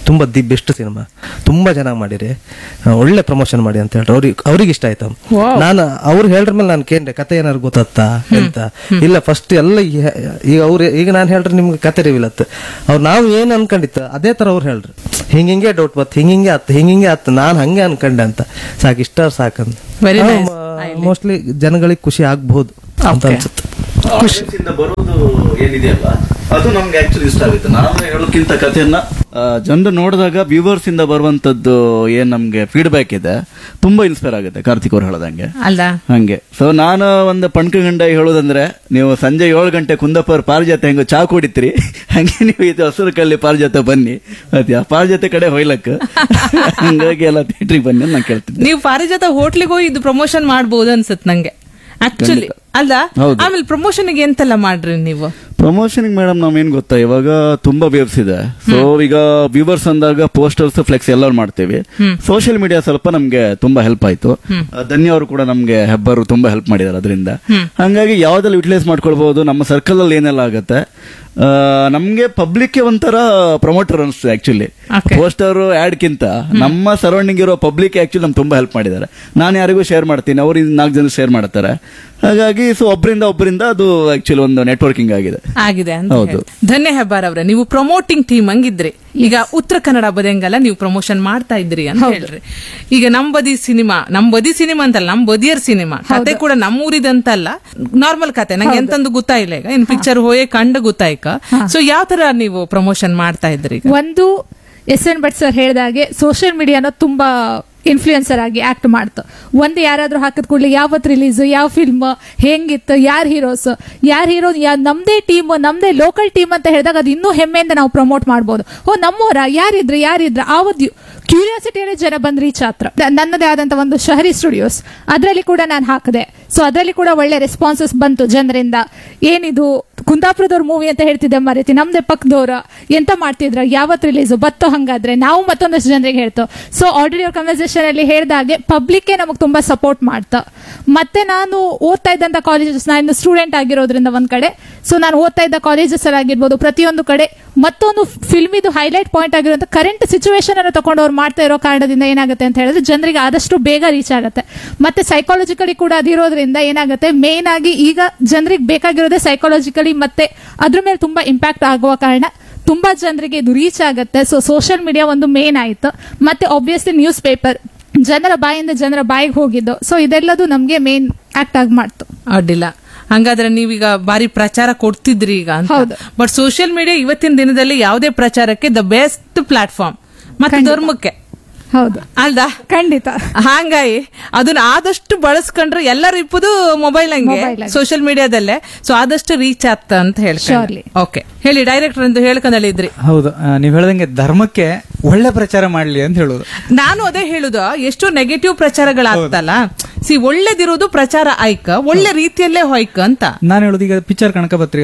ತುಂಬಾ ದಿ ಬೆಸ್ಟ್ ಸಿನಿಮಾ, ತುಂಬಾ ಚೆನ್ನಾಗಿ ಮಾಡಿರಿ, ಒಳ್ಳೆ ಪ್ರಮೋಷನ್ ಮಾಡಿ ಅಂತ ಹೇಳ್ರಿ. ಅವ್ರಿಗೆ ಅವ್ರಿಗೆ ಇಷ್ಟ ಆಯ್ತು. ನಾನು ಅವ್ರು ಹೇಳ್ರ ಮೇಲೆ ನಾನು ಕೇಂದ್ರೆ ಕತೆ ಏನಾರು ಗೊತ್ತಾ ಅಂತ. ಇಲ್ಲ ಫಸ್ಟ್ ಎಲ್ಲ ಈಗ ಅವ್ರು ಈಗ ನಾನು ಹೇಳ್ರಿ ನಿಮ್ಗೆ ಕತೆ ರಿವಿಲತ್ ಅವ್ರು ನಾವು ಏನ್ ಅನ್ಕೊಂಡಿತ್ತು ಅದೇ ತರ ಅವ್ರು ಹೇಳ್ರಿ, ಹಿಂಗಿಂಗೆ ಡೌಟ್ ಬತ್ ಹಿಂಗಿಂಗೆ ಆತ್ ಹಿಂಗಿಂಗೆ ಆತ್ ನಾನ್ ಹಂಗೆ ಅನ್ಕೊಂಡೆ ಅಂತ. ಸಾಕು ಇಷ್ಟ ಸಾಕಂತ ಮೋಸ್ಟ್ಲಿ ಜನಗಳಿಗೆ ಖುಷಿ ಆಗ್ಬಹುದು ಅಂತ ಅನ್ಸುತ್ತೆ. ಖುಷಿಯಿಂದ ಬರೋದು ಏನಿದೆಯಲ್ಲ ಅದು ನಮ್ಗೆ ಆಕ್ಚುಲಿ ಇಷ್ಟ ಆಗುತ್ತೆ. ನಾನು ಹೇಳೋಕ್ಕಿಂತ ಕಥೆಯನ್ನ ಜನರು ನೋಡಿದಾಗ ವ್ಯೂವರ್ಸ್ ಇಂದ ಬರುವಂತದ್ದು ಏನ್ ನಮ್ಗೆ ಫೀಡ್ಬ್ಯಾಕ್ ಇದೆ ತುಂಬಾ ಇನ್ಸ್ಪೈರ್ ಆಗುತ್ತೆ. ಕಾರ್ತಿಕ್ ಅವ್ರು ಹೇಳದಂಗೆ ಅಲ್ಲ ಹಂಗೆ. ಸೊ ನಾನು ಒಂದು ಪಣ್ಕಗಂಡ ಹೇಳೋದಂದ್ರೆ, ನೀವು ಸಂಜೆ ಏಳು ಗಂಟೆ ಕುಂದಾಪುರ ಪಾರಿಜಾತ ಹೆಂಗ ಚಾ ಕುಡಿತೀರಿ ಹಂಗೆ ನೀವು ಇದು ಹಸಿರು ಕಲ್ಲಿ ಪಾರಿಜಾತ ಬನ್ನಿ, ಆ ಪಾರಿಜಾತ ಕಡೆ ಹೊಯ್ಲಕ್ ಹಂಗಾಗಿ ಎಲ್ಲ ಥಿಯೇಟ್ರಿಗೆ ಬನ್ನಿ ನಾನು ಕೇಳ್ತೀನಿ. ನೀವು ಪಾರಿಜಾತ ಹೋಟ್ಲಿಗೆ ಹೋಗಿ ಇದು ಪ್ರಮೋಷನ್ ಮಾಡಬಹುದು ಅನ್ಸುತ್ತೆ ನಂಗೆ ಆಕ್ಚುಲಿ ಅಲ್ಲ. ಆಮೇಲೆ ಪ್ರಮೋಷನ್ ಎಂತೆಲ್ಲ ಮಾಡ್ರಿ ನೀವು? ಪ್ರಮೋಷನ್ ಮೇಡಮ್ ನಾವ್ ಏನ್ ಗೊತ್ತಾ, ಇವಾಗ ತುಂಬಾ ವೇವ್ಸ್ ಇದೆ. ಸೊ ಈಗ ವ್ಯೂವರ್ಸ್ ಅಂದಾಗ ಪೋಸ್ಟರ್ಸ್ ಫ್ಲೆಕ್ಸ್ ಎಲ್ಲ ಮಾಡ್ತೇವೆ. ಸೋಷಿಯಲ್ ಮೀಡಿಯಾ ಸ್ವಲ್ಪ ನಮ್ಗೆ ತುಂಬಾ ಹೆಲ್ಪ್ ಆಯ್ತು. ಧನ್ಯ ಅವರು ಕೂಡ ನಮ್ಗೆ ಹೆಬ್ಬರು ತುಂಬಾ ಹೆಲ್ಪ್ ಮಾಡಿದಾರೆ ಅದರಿಂದ. ಹಂಗಾಗಿ ಯಾವ್ದೆಲ್ಲ ಯುಟಿಲೈಸ್ ಮಾಡ್ಕೊಳ್ಬಹುದು, ನಮ್ಮ ಸರ್ಕಲ್ ಅಲ್ಲಿ ಏನೆಲ್ಲ ಆಗತ್ತೆ, ನಮ್ಗೆ ಪಬ್ಲಿಕ್ ಒಂಥರ ಪ್ರಮೋಟರ್ ಅನ್ಸುತ್ತೆ ಆಕ್ಚುಲಿ. ಪೋಸ್ಟರ್ ಆಡ್ ಕಿಂತ ನಮ್ಮ ಸರೌಂಡಿಂಗ್ ಇರೋ ಪಬ್ಲಿಕ್ ಆಕ್ಚುಲಿ ನಮ್ಗೆ ತುಂಬಾ ಹೆಲ್ಪ್ ಮಾಡಿದ್ದಾರೆ. ನಾನು ಯಾರಿಗೂ ಶೇರ್ ಮಾಡ್ತೀನಿ, ಅವ್ರು ನಾಲ್ಕು ಜನ ಶೇರ್ ಮಾಡ್ತಾರೆ. ಹಾಗಾಗಿ ಸೊ ಒಬ್ಬರಿಂದ ಒಬ್ಬರಿಂದ ಅದು ಆಕ್ಚುಲಿ ಒಂದು ನೆಟ್ವರ್ಕಿಂಗ್ ಆಗಿದೆ ಆಗಿದೆ ಅಂತ ಹೇಳಿ. ಧನ್ಯ ಹೆಬ್ಬಾರ್ ಅವರೇ, ನೀವು ಪ್ರಮೋಟಿಂಗ್ ಟೀಮ್ ಹಂಗಿದ್ರಿ. ಈಗ ಉತ್ತರ ಕನ್ನಡ ಬದಿಯಂಗೆಲ್ಲ ನೀವು ಪ್ರಮೋಷನ್ ಮಾಡ್ತಾ ಇದ್ರಿ ಅಂತ ಹೇಳ್ರಿ. ಈಗ ನಮ್ ಬದಿ ಸಿನಿಮಾ, ನಮ್ ಬದಿ ಸಿನಿಮಾ ಅಂತಲ್ಲ, ನಮ್ ಬದಿಯರ್ ಸಿನಿಮಾ ಕತೆ ಕೂಡ ನಮ್ಮೂರಿದಂತಲ್ಲ, ನಾರ್ಮಲ್ ಕತೆ. ನಂಗೆ ಎಂತಂದು ಗೊತ್ತಾಯಿಲ್ಲ. ಈಗ ಇನ್ ಪಿಕ್ಚರ್ ಹೋಯೇ ಕಂಡು ಗೊತ್ತಾಯ್ಕ. ಸೊ ಯಾವ ತರ ನೀವು ಪ್ರಮೋಷನ್ ಮಾಡ್ತಾ ಇದ್ರಿ? ಒಂದು ಎಸ್ ಎನ್ ಭಟ್ ಸರ್ ಹೇಳಿದಾಗೆ ಸೋಷಿಯಲ್ ಮೀಡಿಯಾನ ತುಂಬಾ ಇನ್ಫ್ಲೂಯೆನ್ಸರ್ ಆಗಿ ಆಕ್ಟ್ ಮಾಡ್ತು. ಒಂದು ಯಾರಾದ್ರೂ ಹಾಕಿದ ಕೂಡಲೇ ಯಾವತ್ ರಿಲೀಸ್, ಯಾವ ಫಿಲ್ಮ್, ಹೆಂಗಿತ್ತು, ಯಾರ್ ಹೀರೋಸ್, ಯಾರ್ ಹೀರೋ, ನಮ್ದೇ ಟೀಮ್, ನಮ್ದೇ ಲೋಕಲ್ ಟೀಮ್ ಅಂತ ಹೇಳಿದಾಗ ಅದು ಇನ್ನೂ ಹೆಮ್ಮೆಯಿಂದ ನಾವು ಪ್ರಮೋಟ್ ಮಾಡ್ಬೋದು. ಓ ನಮ್ಮವರ ಯಾರಿದ್ರ ಯಾರಿದ್ರ ಆವತ್ತು ಕ್ಯೂರಿಯಾಸಿಟಿಯಲ್ಲಿ ಜನ ಬಂದ್ ರೀಚ್ ಆತ್ರ. ನನ್ನದೇ ಆದಂತ ಒಂದು ಶಹರಿ ಸ್ಟುಡಿಯೋಸ್ ಅದರಲ್ಲಿ ಕೂಡ ನಾನು ಹಾಕಿದೆ. ಸೊ ಅದರಲ್ಲಿ ಕೂಡ ಒಳ್ಳೆ ರೆಸ್ಪಾನ್ಸಸ್ ಬಂತು ಜನರಿಂದ. ಏನಿದು ಕುಂದಾಪುರದವ್ರ ಮೂವಿ ಅಂತ ಹೇಳ್ತಿದ್ದೆ ಮರೀತಿ, ನಮ್ದೇ ಪಕ್ಕದವ್ರ ಎಂತ ಮಾಡ್ತಿದ್ರ, ಯಾವತ್ ರಿಲೀಸ್ ಬತ್ತೋ, ಹಂಗಾದ್ರೆ ನಾವು ಮತ್ತೊಂದಷ್ಟು ಜನರಿಗೆ ಹೇಳ್ತು. ಸೊ ಆಲ್ರೆಡಿ ಅವ್ರ ಕನ್ವರ್ಸೇಷನ್ ಅಲ್ಲಿ ಹೇಳಿದಾಗೆ ಪಬ್ಲಿಕ್ ನಮಗೆ ತುಂಬಾ ಸಪೋರ್ಟ್ ಮಾಡ್ತಾ. ಮತ್ತೆ ನಾನು ಓದ್ತಾ ಇದ್ದಂತ ಕಾಲೇಜಸ್, ನಾನು ಸ್ಟೂಡೆಂಟ್ ಆಗಿರೋದ್ರಿಂದ ಒಂದ್ ಕಡೆ, ಸೊ ನಾನು ಓದ್ತಾ ಇದ್ದ ಕಾಲೇಜಸ್ ಅಲ್ಲಿ ಆಗಿರ್ಬೋದು, ಪ್ರತಿಯೊಂದು ಕಡೆ ಮತ್ತೊಂದು ಫಿಲ್ಮ್ ಇದು ಹೈಲೈಟ್ ಪಾಯಿಂಟ್ ಆಗಿರುವಂತ ಕರೆಂಟ್ ಸಿಚುವೇಶನ್ ಅನ್ನು ತಗೊಂಡು ಅವ್ರು ಮಾಡ್ತಾ ಇರೋ ಕಾರಣದಿಂದ ಏನಾಗುತ್ತೆ ಅಂತ ಹೇಳಿದ್ರೆ ಜನರಿಗೆ ಆದಷ್ಟು ಬೇಗ ರೀಚ್ ಆಗುತ್ತೆ. ಮತ್ತೆ ಸೈಕಾಲಜಿಕಲಿ ಕೂಡ ಅದಿರೋದ್ರಿಂದ ಏನಾಗುತ್ತೆ, ಮೇನ್ ಆಗಿ ಈಗ ಜನರಿಗೆ ಬೇಕಾಗಿರೋದೇ ಸೈಕಾಲಜಿಕಲಿ, ಮತ್ತೆ ಅದ್ರ ಮೇಲೆ ತುಂಬಾ ಇಂಪ್ಯಾಕ್ಟ್ ಆಗುವ ಕಾರಣ ತುಂಬಾ ಜನರಿಗೆ ಇದು ರೀಚ್ ಆಗುತ್ತೆ. ಸೊ ಸೋಷಿಯಲ್ ಮೀಡಿಯಾ ಒಂದು ಮೇನ್ ಆಯ್ತು. ಮತ್ತೆ ಆಬ್ವಿಯಸ್ಲಿ ನ್ಯೂಸ್ ಪೇಪರ್ ಜನರ ಬಾಯಿಂದ ಜನರ ಬಾಯಿಗೆ ಹೋಗಿದ್ದು. ಸೊ ಇದೆಲ್ಲದು ನಮ್ಗೆ ಮೇನ್ ಆಕ್ಟ್ ಆಗಿ ಮಾಡ್ತು. ಅಡ್ಡಿಲ್ಲ. ಹಂಗಾದ್ರೆ ನೀವೀಗ ಬಾರಿ ಪ್ರಚಾರ ಕೊಡ್ತಿದ್ರಿ ಈಗ ಅಂತ. ಬಟ್ ಸೋಷಿಯಲ್ ಮೀಡಿಯಾ ಇವತ್ತಿನ ದಿನದಲ್ಲಿ ಯಾವುದೇ ಪ್ರಚಾರಕ್ಕೆ ದ ಬೆಸ್ಟ್ ಪ್ಲಾಟ್ಫಾರ್ಮ್, ಮತ್ತೆ ಧರ್ಮಕ್ಕೆ. ಹೌದು ಅಲ್ದಾ? ಖಂಡಿತ. ಹಂಗಾಗಿ ಅದನ್ನ ಆದಷ್ಟು ಬಳಸ್ಕೊಂಡ್ರೆ ಎಲ್ಲರೂ ಇಪ್ಪದು ಮೊಬೈಲ್ ಹಂಗೆ ಸೋಷಿಯಲ್ ಮೀಡಿಯಾದಲ್ಲೇ. ಸೊ ಆದಷ್ಟು ರೀಚ್ ಆಗ್ತ ಅಂತ ಹೇಳ್ತಾರೆ. ಓಕೆ, ಹೇಳಿ ಡೈರೆಕ್ಟರ್ ಎಂದು ಹೇಳ್ಕೊಂಡಲ್ಲಿದ್ರಿ. ಹೌದು, ನೀವ್ ಹೇಳ್ದಂಗೆ ಧರ್ಮಕ್ಕೆ ಒಳ್ಳೆ ಪ್ರಚಾರ ಮಾಡ್ಲಿ ಅಂತ ಹೇಳುದು. ನಾನು ಅದೇ ಹೇಳುದು, ಎಷ್ಟು ನೆಗೆಟಿವ್ ಪ್ರಚಾರಗಳಾಗ್ತಲ್ಲ, ಸಿ ಒಳ್ಳೇದಿರೋದು ಪ್ರಚಾರ ಆಯ್ಕ, ಒಳ್ಳೆ ರೀತಿಯಲ್ಲೇ ಹೋಯ್ಕ ಅಂತ ನಾನು ಹೇಳುದು. ಈಗ ಪಿಕ್ಚರ್ ಕಣಕಪತ್ರಿ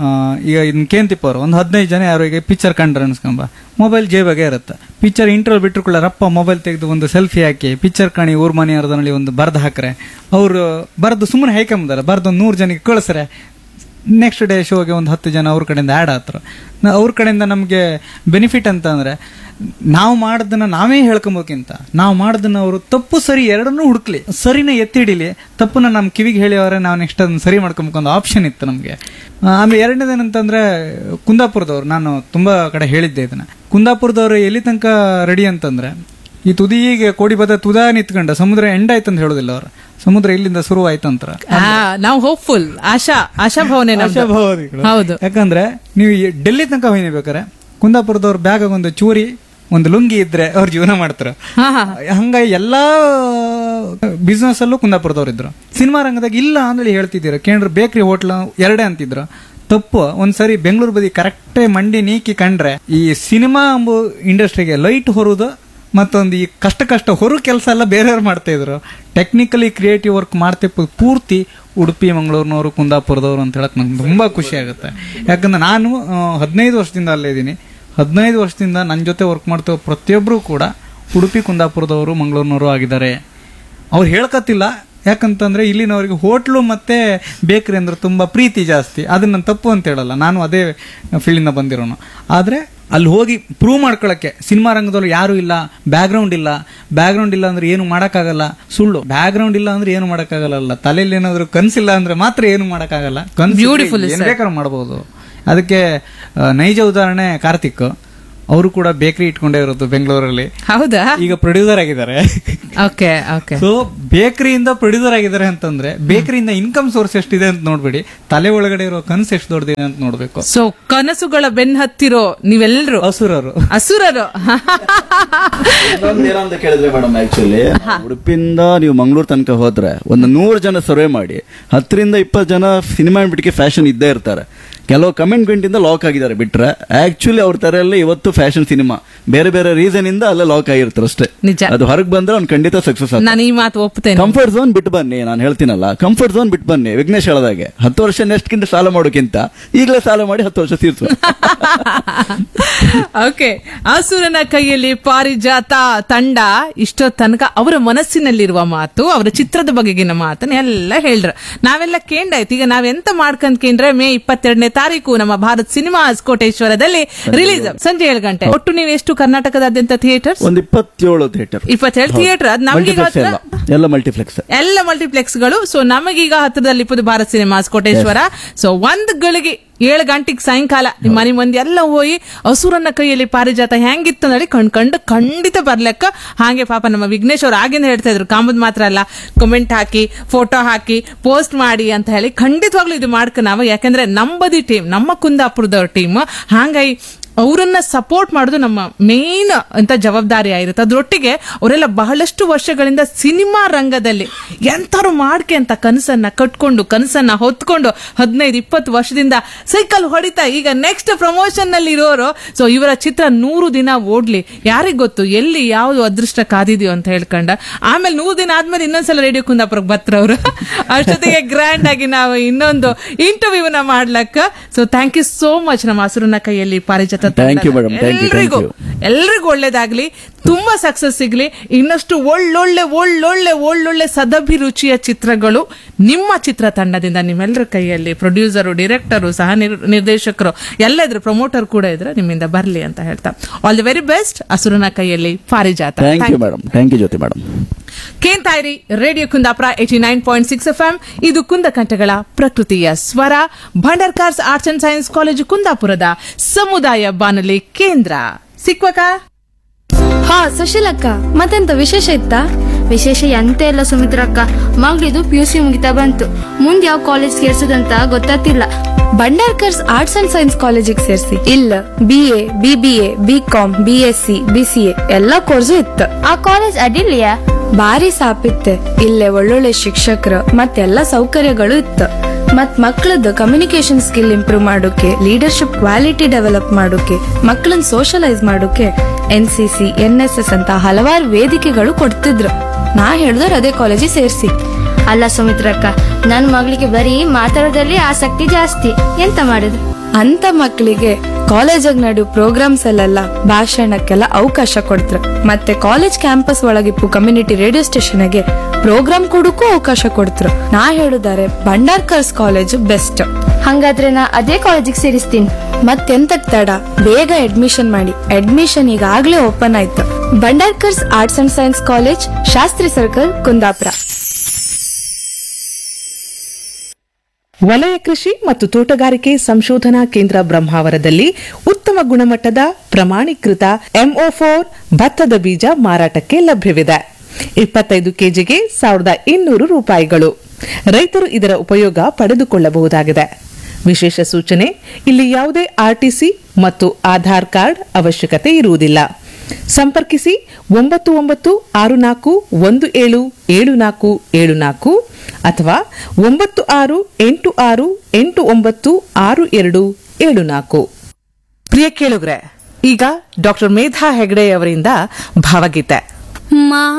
ಈಗ ಇನ್ ಕೇಂತಿಪ್ಪ ಅವರು ಒಂದು ಹದಿನೈದು ಜನ ಯಾರು ಈಗ ಪಿಕ್ಚರ್ ಕಂಡ್ರೆ ಅನ್ಸ್ಕೊಂಬ, ಮೊಬೈಲ್ ಜೇಬಾಗೆ ಇರುತ್ತೆ. ಪಿಕ್ಚರ್ ಇಂಟರ್ವಲ್ ಬಿಟ್ಟರು ರಪ್ಪ ಮೊಬೈಲ್ ತೆಗೆದು ಒಂದು ಸೆಲ್ಫಿ ಹಾಕಿ ಪಿಕ್ಚರ್ ಕಣಿ ಊರ್ ಮನೆ ಅರ್ಧನಲ್ಲಿ ಒಂದು ಬರ್ದು ಹಾಕ್ರೆ, ಅವ್ರು ಬರ್ದು ಸುಮ್ಮನೆ ಹಾಕೊಂಬದಾರ, ಬರ್ದು ಒಂದು ನೂರು ಜನಕ್ಕೆ ಕಳಿಸ್ರೆ, ನೆಕ್ಸ್ಟ್ ಡೇ ಶೋಗೆ ಒಂದು ಹತ್ತು ಜನ ಅವ್ರ ಕಡೆಯಿಂದ ಆ್ಯಡ್ ಆತ್ರ. ಅವ್ರ ಕಡೆಯಿಂದ ನಮಗೆ ಬೆನಿಫಿಟ್ ಅಂತ ಅಂದ್ರೆ, ನಾವು ಮಾಡೋದನ್ನ ನಾವೇ ಹೇಳ್ಕೊಂಬೋಕ್ಕಿಂತ ನಾವು ಮಾಡೋದನ್ನ ಅವರು ತಪ್ಪು ಸರಿ ಎರಡನ್ನೂ ಹುಡುಕ್ಲಿ, ಸರಿನ ಎತ್ತಿ ಹಿಡಿಲಿ, ತಪ್ಪನ್ನ ನಮ್ ಕಿವಿಗೆ ಹೇಳಿಯವರೆ ನಾವು ನೆಕ್ಸ್ಟ್ ಅದನ್ನ ಸರಿ ಮಾಡ್ಕೊಬೇಕು ಒಂದು ಆಪ್ಷನ್ ಇತ್ತು ನಮ್ಗೆ. ಆಮೇಲೆ ಎರಡನೇದೇನಂತಂದ್ರೆ ಕುಂದಾಪುರದವ್ರು, ನಾನು ತುಂಬಾ ಕಡೆ ಹೇಳಿದ್ದೆ ಇದನ್ನ, ಕುಂದಾಪುರದವ್ರು ಎಲ್ಲಿ ತನಕ ರೆಡಿ ಅಂತಂದ್ರೆ, ಈ ತುದಿಗೆ ಕೋಡಿ ಬದ ತುದಾ ನಿಂತ್ಕೊಂಡ ಸಮುದ್ರ ಎಂಡ್ ಆಯ್ತಂತ ಹೇಳೋದಿಲ್ಲ ಅವ್ರು, ಸಮುದ್ರ ಇಲ್ಲಿಂದ ಶುರು ಆಯ್ತಂತ. ನಾವು ಹೋಪ್ಫುಲ್, ಆಶಾ ಆಶಾ ಭಾವನೆ ಹೌದು. ಯಾಕಂದ್ರೆ ನೀವು ಡೆಲ್ಲಿ ತನಕ ಹೋಯ್ಬೇಕಾರೆ ಕುಂದಾಪುರದವ್ರ ಬ್ಯಾಗ್ ಒಂದು ಚೂರಿ ಒಂದು ಲುಂಗಿ ಇದ್ರೆ ಅವ್ರ ಜೀವನ ಮಾಡ್ತಾರ. ಹಂಗಾಗಿ ಎಲ್ಲಾ ಬಿಸ್ನೆಸ್ ಅಲ್ಲೂ ಕುಂದಾಪುರದವ್ರು ಇದ್ರು. ಸಿನಿಮಾ ರಂಗದಾಗ ಇಲ್ಲ ಅಂದ್ರೆ ಹೇಳ್ತಿದ್ದೀರ, ಕೇಂದ್ರ ಬೇಕ್ರಿ ಹೋಟ್ಲ ಎರಡೇ ಅಂತಿದ್ರು. ತಪ್ಪು. ಒಂದ್ಸರಿ ಬೆಂಗಳೂರು ಬದಿ ಕರೆಕ್ಟೇ ಮಂಡಿ ನೀಕಿ ಕಂಡ್ರೆ ಈ ಸಿನಿಮಾ ಎಂಬ ಇಂಡಸ್ಟ್ರಿಗೆ ಲೈಟ್ ಹೊರುದು ಮತ್ತೊಂದು ಈ ಕಷ್ಟ ಕಷ್ಟ ಹೊರ ಕೆಲಸ ಎಲ್ಲ ಬೇರೆಯವ್ರು ಮಾಡ್ತಾ ಇದ್ರು. ಟೆಕ್ನಿಕಲಿ ಕ್ರಿಯೇಟಿವ್ ವರ್ಕ್ ಮಾಡ್ತಾ ಪೂರ್ತಿ ಉಡುಪಿ ಮಂಗಳೂರಿನವರು ಕುಂದಾಪುರದವರು ಅಂತ ಹೇಳಕ್ ನಂಗೆ ತುಂಬಾ ಖುಷಿ ಆಗುತ್ತೆ. ಯಾಕಂದ್ರೆ ನಾನು ಹದಿನೈದು ವರ್ಷದಿಂದ ಅಲ್ಲೇ ಇದ್ದೀನಿ. ಹದಿನೈದು ವರ್ಷದಿಂದ ನನ್ನ ಜೊತೆ ವರ್ಕ್ ಮಾಡ್ತೇವೆ ಪ್ರತಿಯೊಬ್ಬರು ಕೂಡ ಉಡುಪಿ ಕುಂದಾಪುರದವರು ಮಂಗಳೂರಿನವರು ಆಗಿದ್ದಾರೆ. ಅವ್ರು ಹೇಳ್ಕತ್ತಿಲ್ಲ, ಯಾಕಂತಂದ್ರೆ ಇಲ್ಲಿನವರಿಗೆ ಹೋಟ್ಲು ಮತ್ತೆ ಬೇಕರಿ ಅಂದ್ರೆ ತುಂಬಾ ಪ್ರೀತಿ ಜಾಸ್ತಿ. ಅದನ್ನ ನಾನು ತಪ್ಪು ಅಂತ ಹೇಳಲ್ಲ, ನಾನು ಅದೇ ಫೀಲ್ಡಿಂದ ಬಂದಿರೋನು. ಆದ್ರೆ ಅಲ್ಲಿ ಹೋಗಿ ಪ್ರೂವ್ ಮಾಡ್ಕೊಳಕ್ಕೆ ಸಿನಿಮಾ ರಂಗದಲ್ಲಿ ಯಾರು ಇಲ್ಲ, ಬ್ಯಾಕ್ ಗ್ರೌಂಡ್ ಇಲ್ಲ, ಬ್ಯಾಕ್ ಗ್ರೌಂಡ್ ಇಲ್ಲ ಅಂದ್ರೆ ಏನು ಮಾಡಕ್ಕಾಗಲ್ಲ. ಸುಳ್ಳು. ಬ್ಯಾಕ್ ಗ್ರೌಂಡ್ ಇಲ್ಲ ಅಂದ್ರೆ ಏನು ಮಾಡಕ್ಕಾಗಲ್ಲ. ತಲೆಯಲ್ಲಿ ಏನಾದ್ರು ಕನ್ಸಿಲ್ಲ ಅಂದ್ರೆ ಮಾತ್ರ ಏನು ಮಾಡಕ್ಕಾಗಲ್ಲ. ಕನ್ಸು Beautiful, ಏನ್ ಬೇಕಾದ್ರೂ ಮಾಡಬಹುದು. ಅದಕ್ಕೆ ಆ, ನೈಜ ಉದಾಹರಣೆ ಕಾರ್ತಿಕ್. ಅವರು ಕೂಡ ಬೇಕರಿ ಇಟ್ಕೊಂಡೇ ಇರೋದು ಬೆಂಗಳೂರಲ್ಲಿ. ಹೌದಾ? ಈಗ ಪ್ರೊಡ್ಯೂಸರ್ ಆಗಿದ್ದಾರೆ. Okay okay. ಸೊ ಬೇಕರಿಯಿಂದ ಪ್ರೊಡ್ಯೂಸರ್ ಆಗಿದ್ದಾರೆ ಅಂತಂದ್ರೆ ಬೇಕರಿಯಿಂದ ಇನ್ಕಮ್ ಸೋರ್ಸ್ ಎಷ್ಟಿದೆ ಅಂತ ನೋಡ್ಬೇಡಿ, ತಲೆ ಒಳಗಡೆ ಇರೋ ಕನಸು ಎಷ್ಟು ದೊಡ್ಡದಿದೆ ಅಂತ ನೋಡ್ಬೇಕು. ಸೊ ಕನಸುಗಳ ಬೆನ್ ಹತ್ತಿರೋ ನೀವೆಲ್ಲರೂ ಹಸುರರು ಅಸುರರು. ಏನಂತ ಕೇಳಿದ್ರೆ ಮೇಡಮ್, ಆಕ್ಚುಲಿ ಉಡುಪಿಯಿಂದ ನೀವು ಮಂಗಳೂರು ತನಕ ಹೋದ್ರೆ ಒಂದು ನೂರು ಜನ ಸರ್ವೆ ಮಾಡಿ ಹತ್ತರಿಂದ ಇಪ್ಪತ್ತು ಜನ ಸಿನಿಮಾ ಬಿಟ್ಟಿಗೆ ಫ್ಯಾಷನ್ ಇದ್ದೇ ಇರ್ತಾರೆ. ಕೆಲವು ಕಮೆಂಟ್ ಇಂದ ಲಾಕ್ ಆಗಿದ್ದಾರೆ ಬಿಟ್ರೆ ಆಕ್ಚುಲಿ ಅವ್ರ ತರಲ್ಲಿ ಇವತ್ತು ಫ್ಯಾಷನ್ ಸಿನಿಮಾ ಬೇರೆ ಬೇರೆ ರೀಸನ್ ಇಂದ ಅಲ್ಲೇ ಲಾಕ್ ಆಗಿರ್ತಾರೆ ಅಷ್ಟೇ. ನಿಜ. ಅದು ಹೊರಗೆ ಬಂದ್ರೆ ಅವ್ನು ಖಂಡಿತ ಸಕ್ಸಸ್ ಆಗ. ನಾನು ಈ ಮಾತು ಒಪ್ತೇನೆ. ಕಂಫರ್ಟ್ ಝೋನ್ ಬಿಟ್ಟು ಬನ್ನಿ, ನಾನು ಹೇಳ್ತೀನಲ್ಲ, ಕಂಫರ್ಟ್ ಝೋನ್ ಬಿಟ್ಟು ಬನ್ನಿ. ವಿಘ್ನೇಶ್ ಹೇಳದಾಗೆ ಹತ್ತು ವರ್ಷ ನೆಕ್ಸ್ಟ್ ಸಾಲ ಮಾಡೋಕ್ಕಿಂತ ಈಗಲೇ ಸಾಲ ಮಾಡಿ ಹತ್ತು ವರ್ಷ ತೀರ್ಸು. ಓಕೆ. ಅಸುರನ ಕೈಯಲ್ಲಿ ಪಾರಿಜಾತ ತಂಡ ಇಷ್ಟೋ ತನಕ ಅವರ ಮನಸ್ಸಿನಲ್ಲಿರುವ ಮಾತು, ಅವರ ಚಿತ್ರದ ಬಗೆಗಿನ ಮಾತನ್ನ ಎಲ್ಲ ಹೇಳ್ರ. ನಾವೆಲ್ಲ ಕೇಂಡಾಯ್ತು. ಈಗ ನಾವೆಂತ ಮಾಡ್ಕೊಂಡ್ ಕೇಂದ್ರೆ ಮೇ ಇಪ್ಪತ್ತೆರಡನೇ ತಾರೀಕು ನಮ್ಮ ಭಾರತ್ ಸಿನಿಮಾಸ್ ಕೋಟೇಶ್ವರದಲ್ಲಿ ರಿಲೀಸ್ ಸಂಜೆ ಏಳು ಗಂಟೆ. ಒಟ್ಟು ನೀವು ಎಷ್ಟು ಕರ್ನಾಟಕದಾದ್ಯಂತ ಥಿಯೇಟರ್? ಒಂದು ಇಪ್ಪತ್ತೇಳು ಥಿಯೇಟರ್. ಇಪ್ಪತ್ತೇಳು ಥಿಯೇಟರ್. ಅದ್ ನಮ್ಗೆ ಎಲ್ಲ ಮಲ್ಟಿಪ್ಲೆಕ್ಸ್ ಎಲ್ಲ ಮಲ್ಟಿಪ್ಲೆಕ್ಸ್ ಗಳು. ಸೊ ನಮಗೀಗ ಹತ್ರದಲ್ಲಿ ಇಪ್ಪತ್ತು ಭಾರತ್ ಸಿನಿಮಾಸ್ ಕೋಟೇಶ್ವರ. ಸೊ ಒಂದ್ ಗಳಿಗೆ ಏಳು ಗಂಟೆಗೆ ಸಾಯಂಕಾಲ ನಿಮ್ಮ ಮನೆ ಮಂದಿ ಎಲ್ಲ ಹೋಗಿ ಹಸುರನ್ನ ಕೈಯಲ್ಲಿ ಪಾರಿಜಾತ ಹೆಂಗಿತ್ತು ನೋಡಿ ಕಣ್ಕಂಡು ಖಂಡಿತ ಬರ್ಲೆಕ್ಕ. ಹಾಗೆ ಪಾಪ ನಮ್ಮ ವಿಘ್ನೇಶ್ ಅವ್ರು ಆಗಿಂದ ಹೇಳ್ತಾ ಇದ್ರು, ಕಾಂಬದ್ ಮಾತ್ರ ಅಲ್ಲ, ಕಮೆಂಟ್ ಹಾಕಿ, ಫೋಟೋ ಹಾಕಿ, ಪೋಸ್ಟ್ ಮಾಡಿ ಅಂತ ಹೇಳಿ. ಖಂಡಿತವಾಗ್ಲೂ ಇದು ಮಾಡ್ಕ ನಾವು, ಯಾಕಂದ್ರೆ ನಮ್ಮದಿ ಟೀಮ್, ನಮ್ಮ ಕುಂದಾಪುರದವ್ರ ಟೀಮ್. ಹಾಗಾಗಿ ಅವರನ್ನ ಸಪೋರ್ಟ್ ಮಾಡೋದು ನಮ್ಮ ಮೇನ್ ಅಂತ ಜವಾಬ್ದಾರಿ ಆಗಿರುತ್ತೆ. ಅದ್ರೊಟ್ಟಿಗೆ ಅವರೆಲ್ಲ ಬಹಳಷ್ಟು ವರ್ಷಗಳಿಂದ ಸಿನಿಮಾ ರಂಗದಲ್ಲಿ ಎಂತಾರು ಮಾಡ್ಕೆ ಅಂತ ಕನಸನ್ನ ಕಟ್ಕೊಂಡು ಕನಸನ್ನ ಹೊತ್ಕೊಂಡು ಹದಿನೈದು ಇಪ್ಪತ್ತು ವರ್ಷದಿಂದ ಸೈಕಲ್ ಹೊಡಿತಾ ಈಗ ನೆಕ್ಸ್ಟ್ ಪ್ರಮೋಷನ್ ನಲ್ಲಿ ಇರೋರು. ಸೊ ಇವರ ಚಿತ್ರ ನೂರು ದಿನ ಓಡ್ಲಿ, ಯಾರಿಗ್ ಗೊತ್ತು ಎಲ್ಲಿ ಯಾವ್ದು ಅದೃಷ್ಟ ಕಾದಿದೆಯೋ ಅಂತ ಹೇಳ್ಕೊಂಡ. ಆಮೇಲೆ ನೂರು ದಿನ ಆದ್ಮೇಲೆ ಇನ್ನೊಂದ್ಸಲ ರೇಡಿಯೋ ಕುಂದಾಪುರಕ್ಕೆ ಬರ್ತಾರ ಅವರು. ಅಷ್ಟೊತ್ತಿಗೆ ಗ್ರ್ಯಾಂಡ್ ಆಗಿ ನಾವು ಇನ್ನೊಂದು ಇಂಟರ್ವ್ಯೂನ ಮಾಡ್ಲಕ್ಕ. So thank you so much ನಮ್ಮ ಹಸುರನ ಕೈಯಲ್ಲಿ ಪಾರಿಜಾತ. ಎಲ್ರಿಗೂ ಎಲ್ರಿಗೂ ಒಳ್ಳೇದಾಗ್ಲಿ, ತುಂಬಾ ಸಕ್ಸಸ್ ಸಿಗ್ಲಿ, ಇನ್ನಷ್ಟು ಒಳ್ಳೊಳ್ಳೆ ಒಳ್ಳೊಳ್ಳೆ ಒಳ್ಳೊಳ್ಳೆ ಸದಭಿರುಚಿಯ ಚಿತ್ರಗಳು ನಿಮ್ಮ ಚಿತ್ರತಂಡದಿಂದ ನಿಮ್ಮೆಲ್ಲರ ಕೈಯಲ್ಲಿ, ಪ್ರೊಡ್ಯೂಸರು, ಡೈರೆಕ್ಟರು, ಸಹ ನಿರ್ದೇಶಕರು ಎಲ್ಲ ಇದ್ರೆ, ಪ್ರಮೋಟರ್ ಕೂಡ ಇದ್ರೆ ನಿಮ್ಮಿಂದ ಬರ್ಲಿ ಅಂತ ಹೇಳ್ತಾ ಆಲ್ ದಿ ವೆರಿ ಬೆಸ್ಟ್. ಹಸುರನ ಕೈಯಲ್ಲಿ ಪಾರಿಜಾತ. Thank you madam. Thank you Jyothi madam. ಕೇಂತಾಯಿರಿ radio Kundapura eighty nine point six F M. ಇದು ಕುಂದಕಂಠಗಳ ಪ್ರಕೃತಿಯ ಸ್ವರ. Bhandarkars arts and science college ಕುಂದಾಪುರದ ಸಮುದಾಯ ಬಾನುಲಿ ಕೇಂದ್ರ. ಸಿಕ್ವಕ ಹಾ ಸುಶೀಲಕ್ಕ, ಮತ್ತೆಂತ ವಿಶೇಷ ಇತ್ತಾ? ವಿಶೇಷ ಎಂತ ಇಲ್ಲ ಸುಮಿತ್ರಕ್ಕ, ಮಗಳಿದು ಪಿ ಯು ಸಿ ಮುಗಿತಾ ಬಂತು. ಮುಂದೆ ಯಾವ ಕಾಲೇಜ್ ಸೇರ್ಸದಂತ ಗೊತ್ತಾಗ್ತಿಲ್ಲ. ಭಂಡಾರ್ಕರ್ಸ್ ಆರ್ಟ್ಸ್ ಅಂಡ್ ಸೈನ್ಸ್ ಕಾಲೇಜಿಗೆ ಸೇರಿಸಿ. ಇಲ್ಲ B A B B A B com B S C B C A ಎಲ್ಲಾ ಕೋರ್ಸು ಇತ್ತು. ಆ ಕಾಲೇಜ್ ಅಡ್ಡಿಲ್ಲೆಯಾ? ಬಾರಿ ಸಾಪಿತ್ತೆ. ಇಲ್ಲೇ ಒಳ್ಳೊಳ್ಳೆ ಶಿಕ್ಷಕರು ಮತ್ತೆಲ್ಲಾ ಸೌಕರ್ಯಗಳು ಇತ್ತು. ಮತ್ ಮಕ್ಕಳದ್ದು ಕಮ್ಯುನಿಕೇಶನ್ ಸ್ಕಿಲ್ ಇಂಪ್ರೂವ್ ಮಾಡೋಕೆ, ಲೀಡರ್ಶಿಪ್ ಕ್ವಾಲಿಟಿ ಡೆವಲಪ್ ಮಾಡೋಕೆ, ಮಕ್ಕಳನ್ನ ಸೋಷಲೈಸ್ ಮಾಡೋಕೆ N C C N S S ಅಂತ ಹಲವಾರು ವೇದಿಕೆಗಳು ಕೊಡ್ತಿದ್ರು. ನಾ ಹೇಳಿದ್ರೆ ಅದೇ ಕಾಲೇಜಿಗೆ ಸೇರಿಸಿ. ಅಲ್ಲ ಸುಮಿತ್ರಕ್ಕ, ನನ್ ಮಗಳಿಗೆ ಬರೀ ಮಾತಾಡೋದ್ರಲ್ಲಿ ಆಸಕ್ತಿ ಜಾಸ್ತಿ, ಎಂತ ಮಾಡುದು? ಅಂತ ಮಕ್ಕಳಿಗೆ ಕಾಲೇಜಾಗ ನಡೆಯೋ ಪ್ರೋಗ್ರಾಮ್ಸ್ ಅಲ್ಲೆಲ್ಲ ಭಾಷಣಕ್ಕೆಲ್ಲ ಅವಕಾಶ ಕೊಡ್ತಾರೆ. ಮತ್ತೆ ಕಾಲೇಜ್ ಕ್ಯಾಂಪಸ್ ಒಳಗಿಪ್ಪು ಕಮ್ಯುನಿಟಿ ರೇಡಿಯೋ ಸ್ಟೇಷನ್ಗೆ ಪ್ರೋಗ್ರಾಮ್ ಕೊಡಕ್ಕೂ ಅವಕಾಶ ಕೊಡ್ತಾರೆ. ನಾ ಹೇಳುದಾರೆ ಭಂಡಾರ್ಕರ್ಸ್ ಕಾಲೇಜ್ ಬೆಸ್ಟ್. ಹಂಗಾದ್ರೆ ನಾ ಅದೇ ಕಾಲೇಜಿಗೆ ಸೇರಿಸ್ತೀನಿ. ಮತ್ತೆಂತಕ್ ತಡ, ಬೇಗ ಅಡ್ಮಿಷನ್ ಮಾಡಿ. ಅಡ್ಮಿಷನ್ ಈಗಾಗ್ಲೇ ಓಪನ್ ಆಯ್ತು. Bhandarkar's arts and science college, Shastri circle, Kundapura. ವಲಯ ಕೃಷಿ ಮತ್ತು ತೋಟಗಾರಿಕೆ ಸಂಶೋಧನಾ ಕೇಂದ್ರ ಬ್ರಹ್ಮಾವರದಲ್ಲಿ ಉತ್ತಮ ಗುಣಮಟ್ಟದ ಪ್ರಮಾಣೀಕೃತ ಎಂಒ ಫೋರ್ ಭತ್ತದ ಬೀಜ ಮಾರಾಟಕ್ಕೆ ಲಭ್ಯವಿದೆ. ಇಪ್ಪತ್ತೈದು ಕೆಜಿಗೆ ಸಾವಿರದ ಇನ್ನೂರು ರೂಪಾಯಿಗಳು. ರೈತರು ಇದರ ಉಪಯೋಗ ಪಡೆದುಕೊಳ್ಳಬಹುದಾಗಿದೆ. ವಿಶೇಷ ಸೂಚನೆ, ಇಲ್ಲಿ ಯಾವುದೇ ಆರ್ಟಿಸಿ ಮತ್ತು ಆಧಾರ್ ಕಾರ್ಡ್ ಅವಶ್ಯಕತೆ ಇರುವುದಿಲ್ಲ. ಸಂಪರ್ಕಿಸಿ ಒಂಬತ್ತು ಒಂಬತ್ತು ಆರು ನಾಲ್ಕು ಒಂದು ಏಳು ಏಳು ನಾಲ್ಕು ಏಳು ನಾಲ್ಕು ಅಥವಾ ಒಂಬತ್ತು ಆರು ಎಂಟು ಆರು ಎಂಟು ಒಂಬತ್ತು ಆರು ಎರಡು ಏಳು ನಾಲ್ಕು. ಪ್ರಿಯ ಕೇಳುಗರೆ, ಈಗ ಡಾಕ್ಟರ್ ಮೇಧಾ ಹೆಗ್ಡೆ ಅವರಿಂದ ಭಾವಗೀತೆ.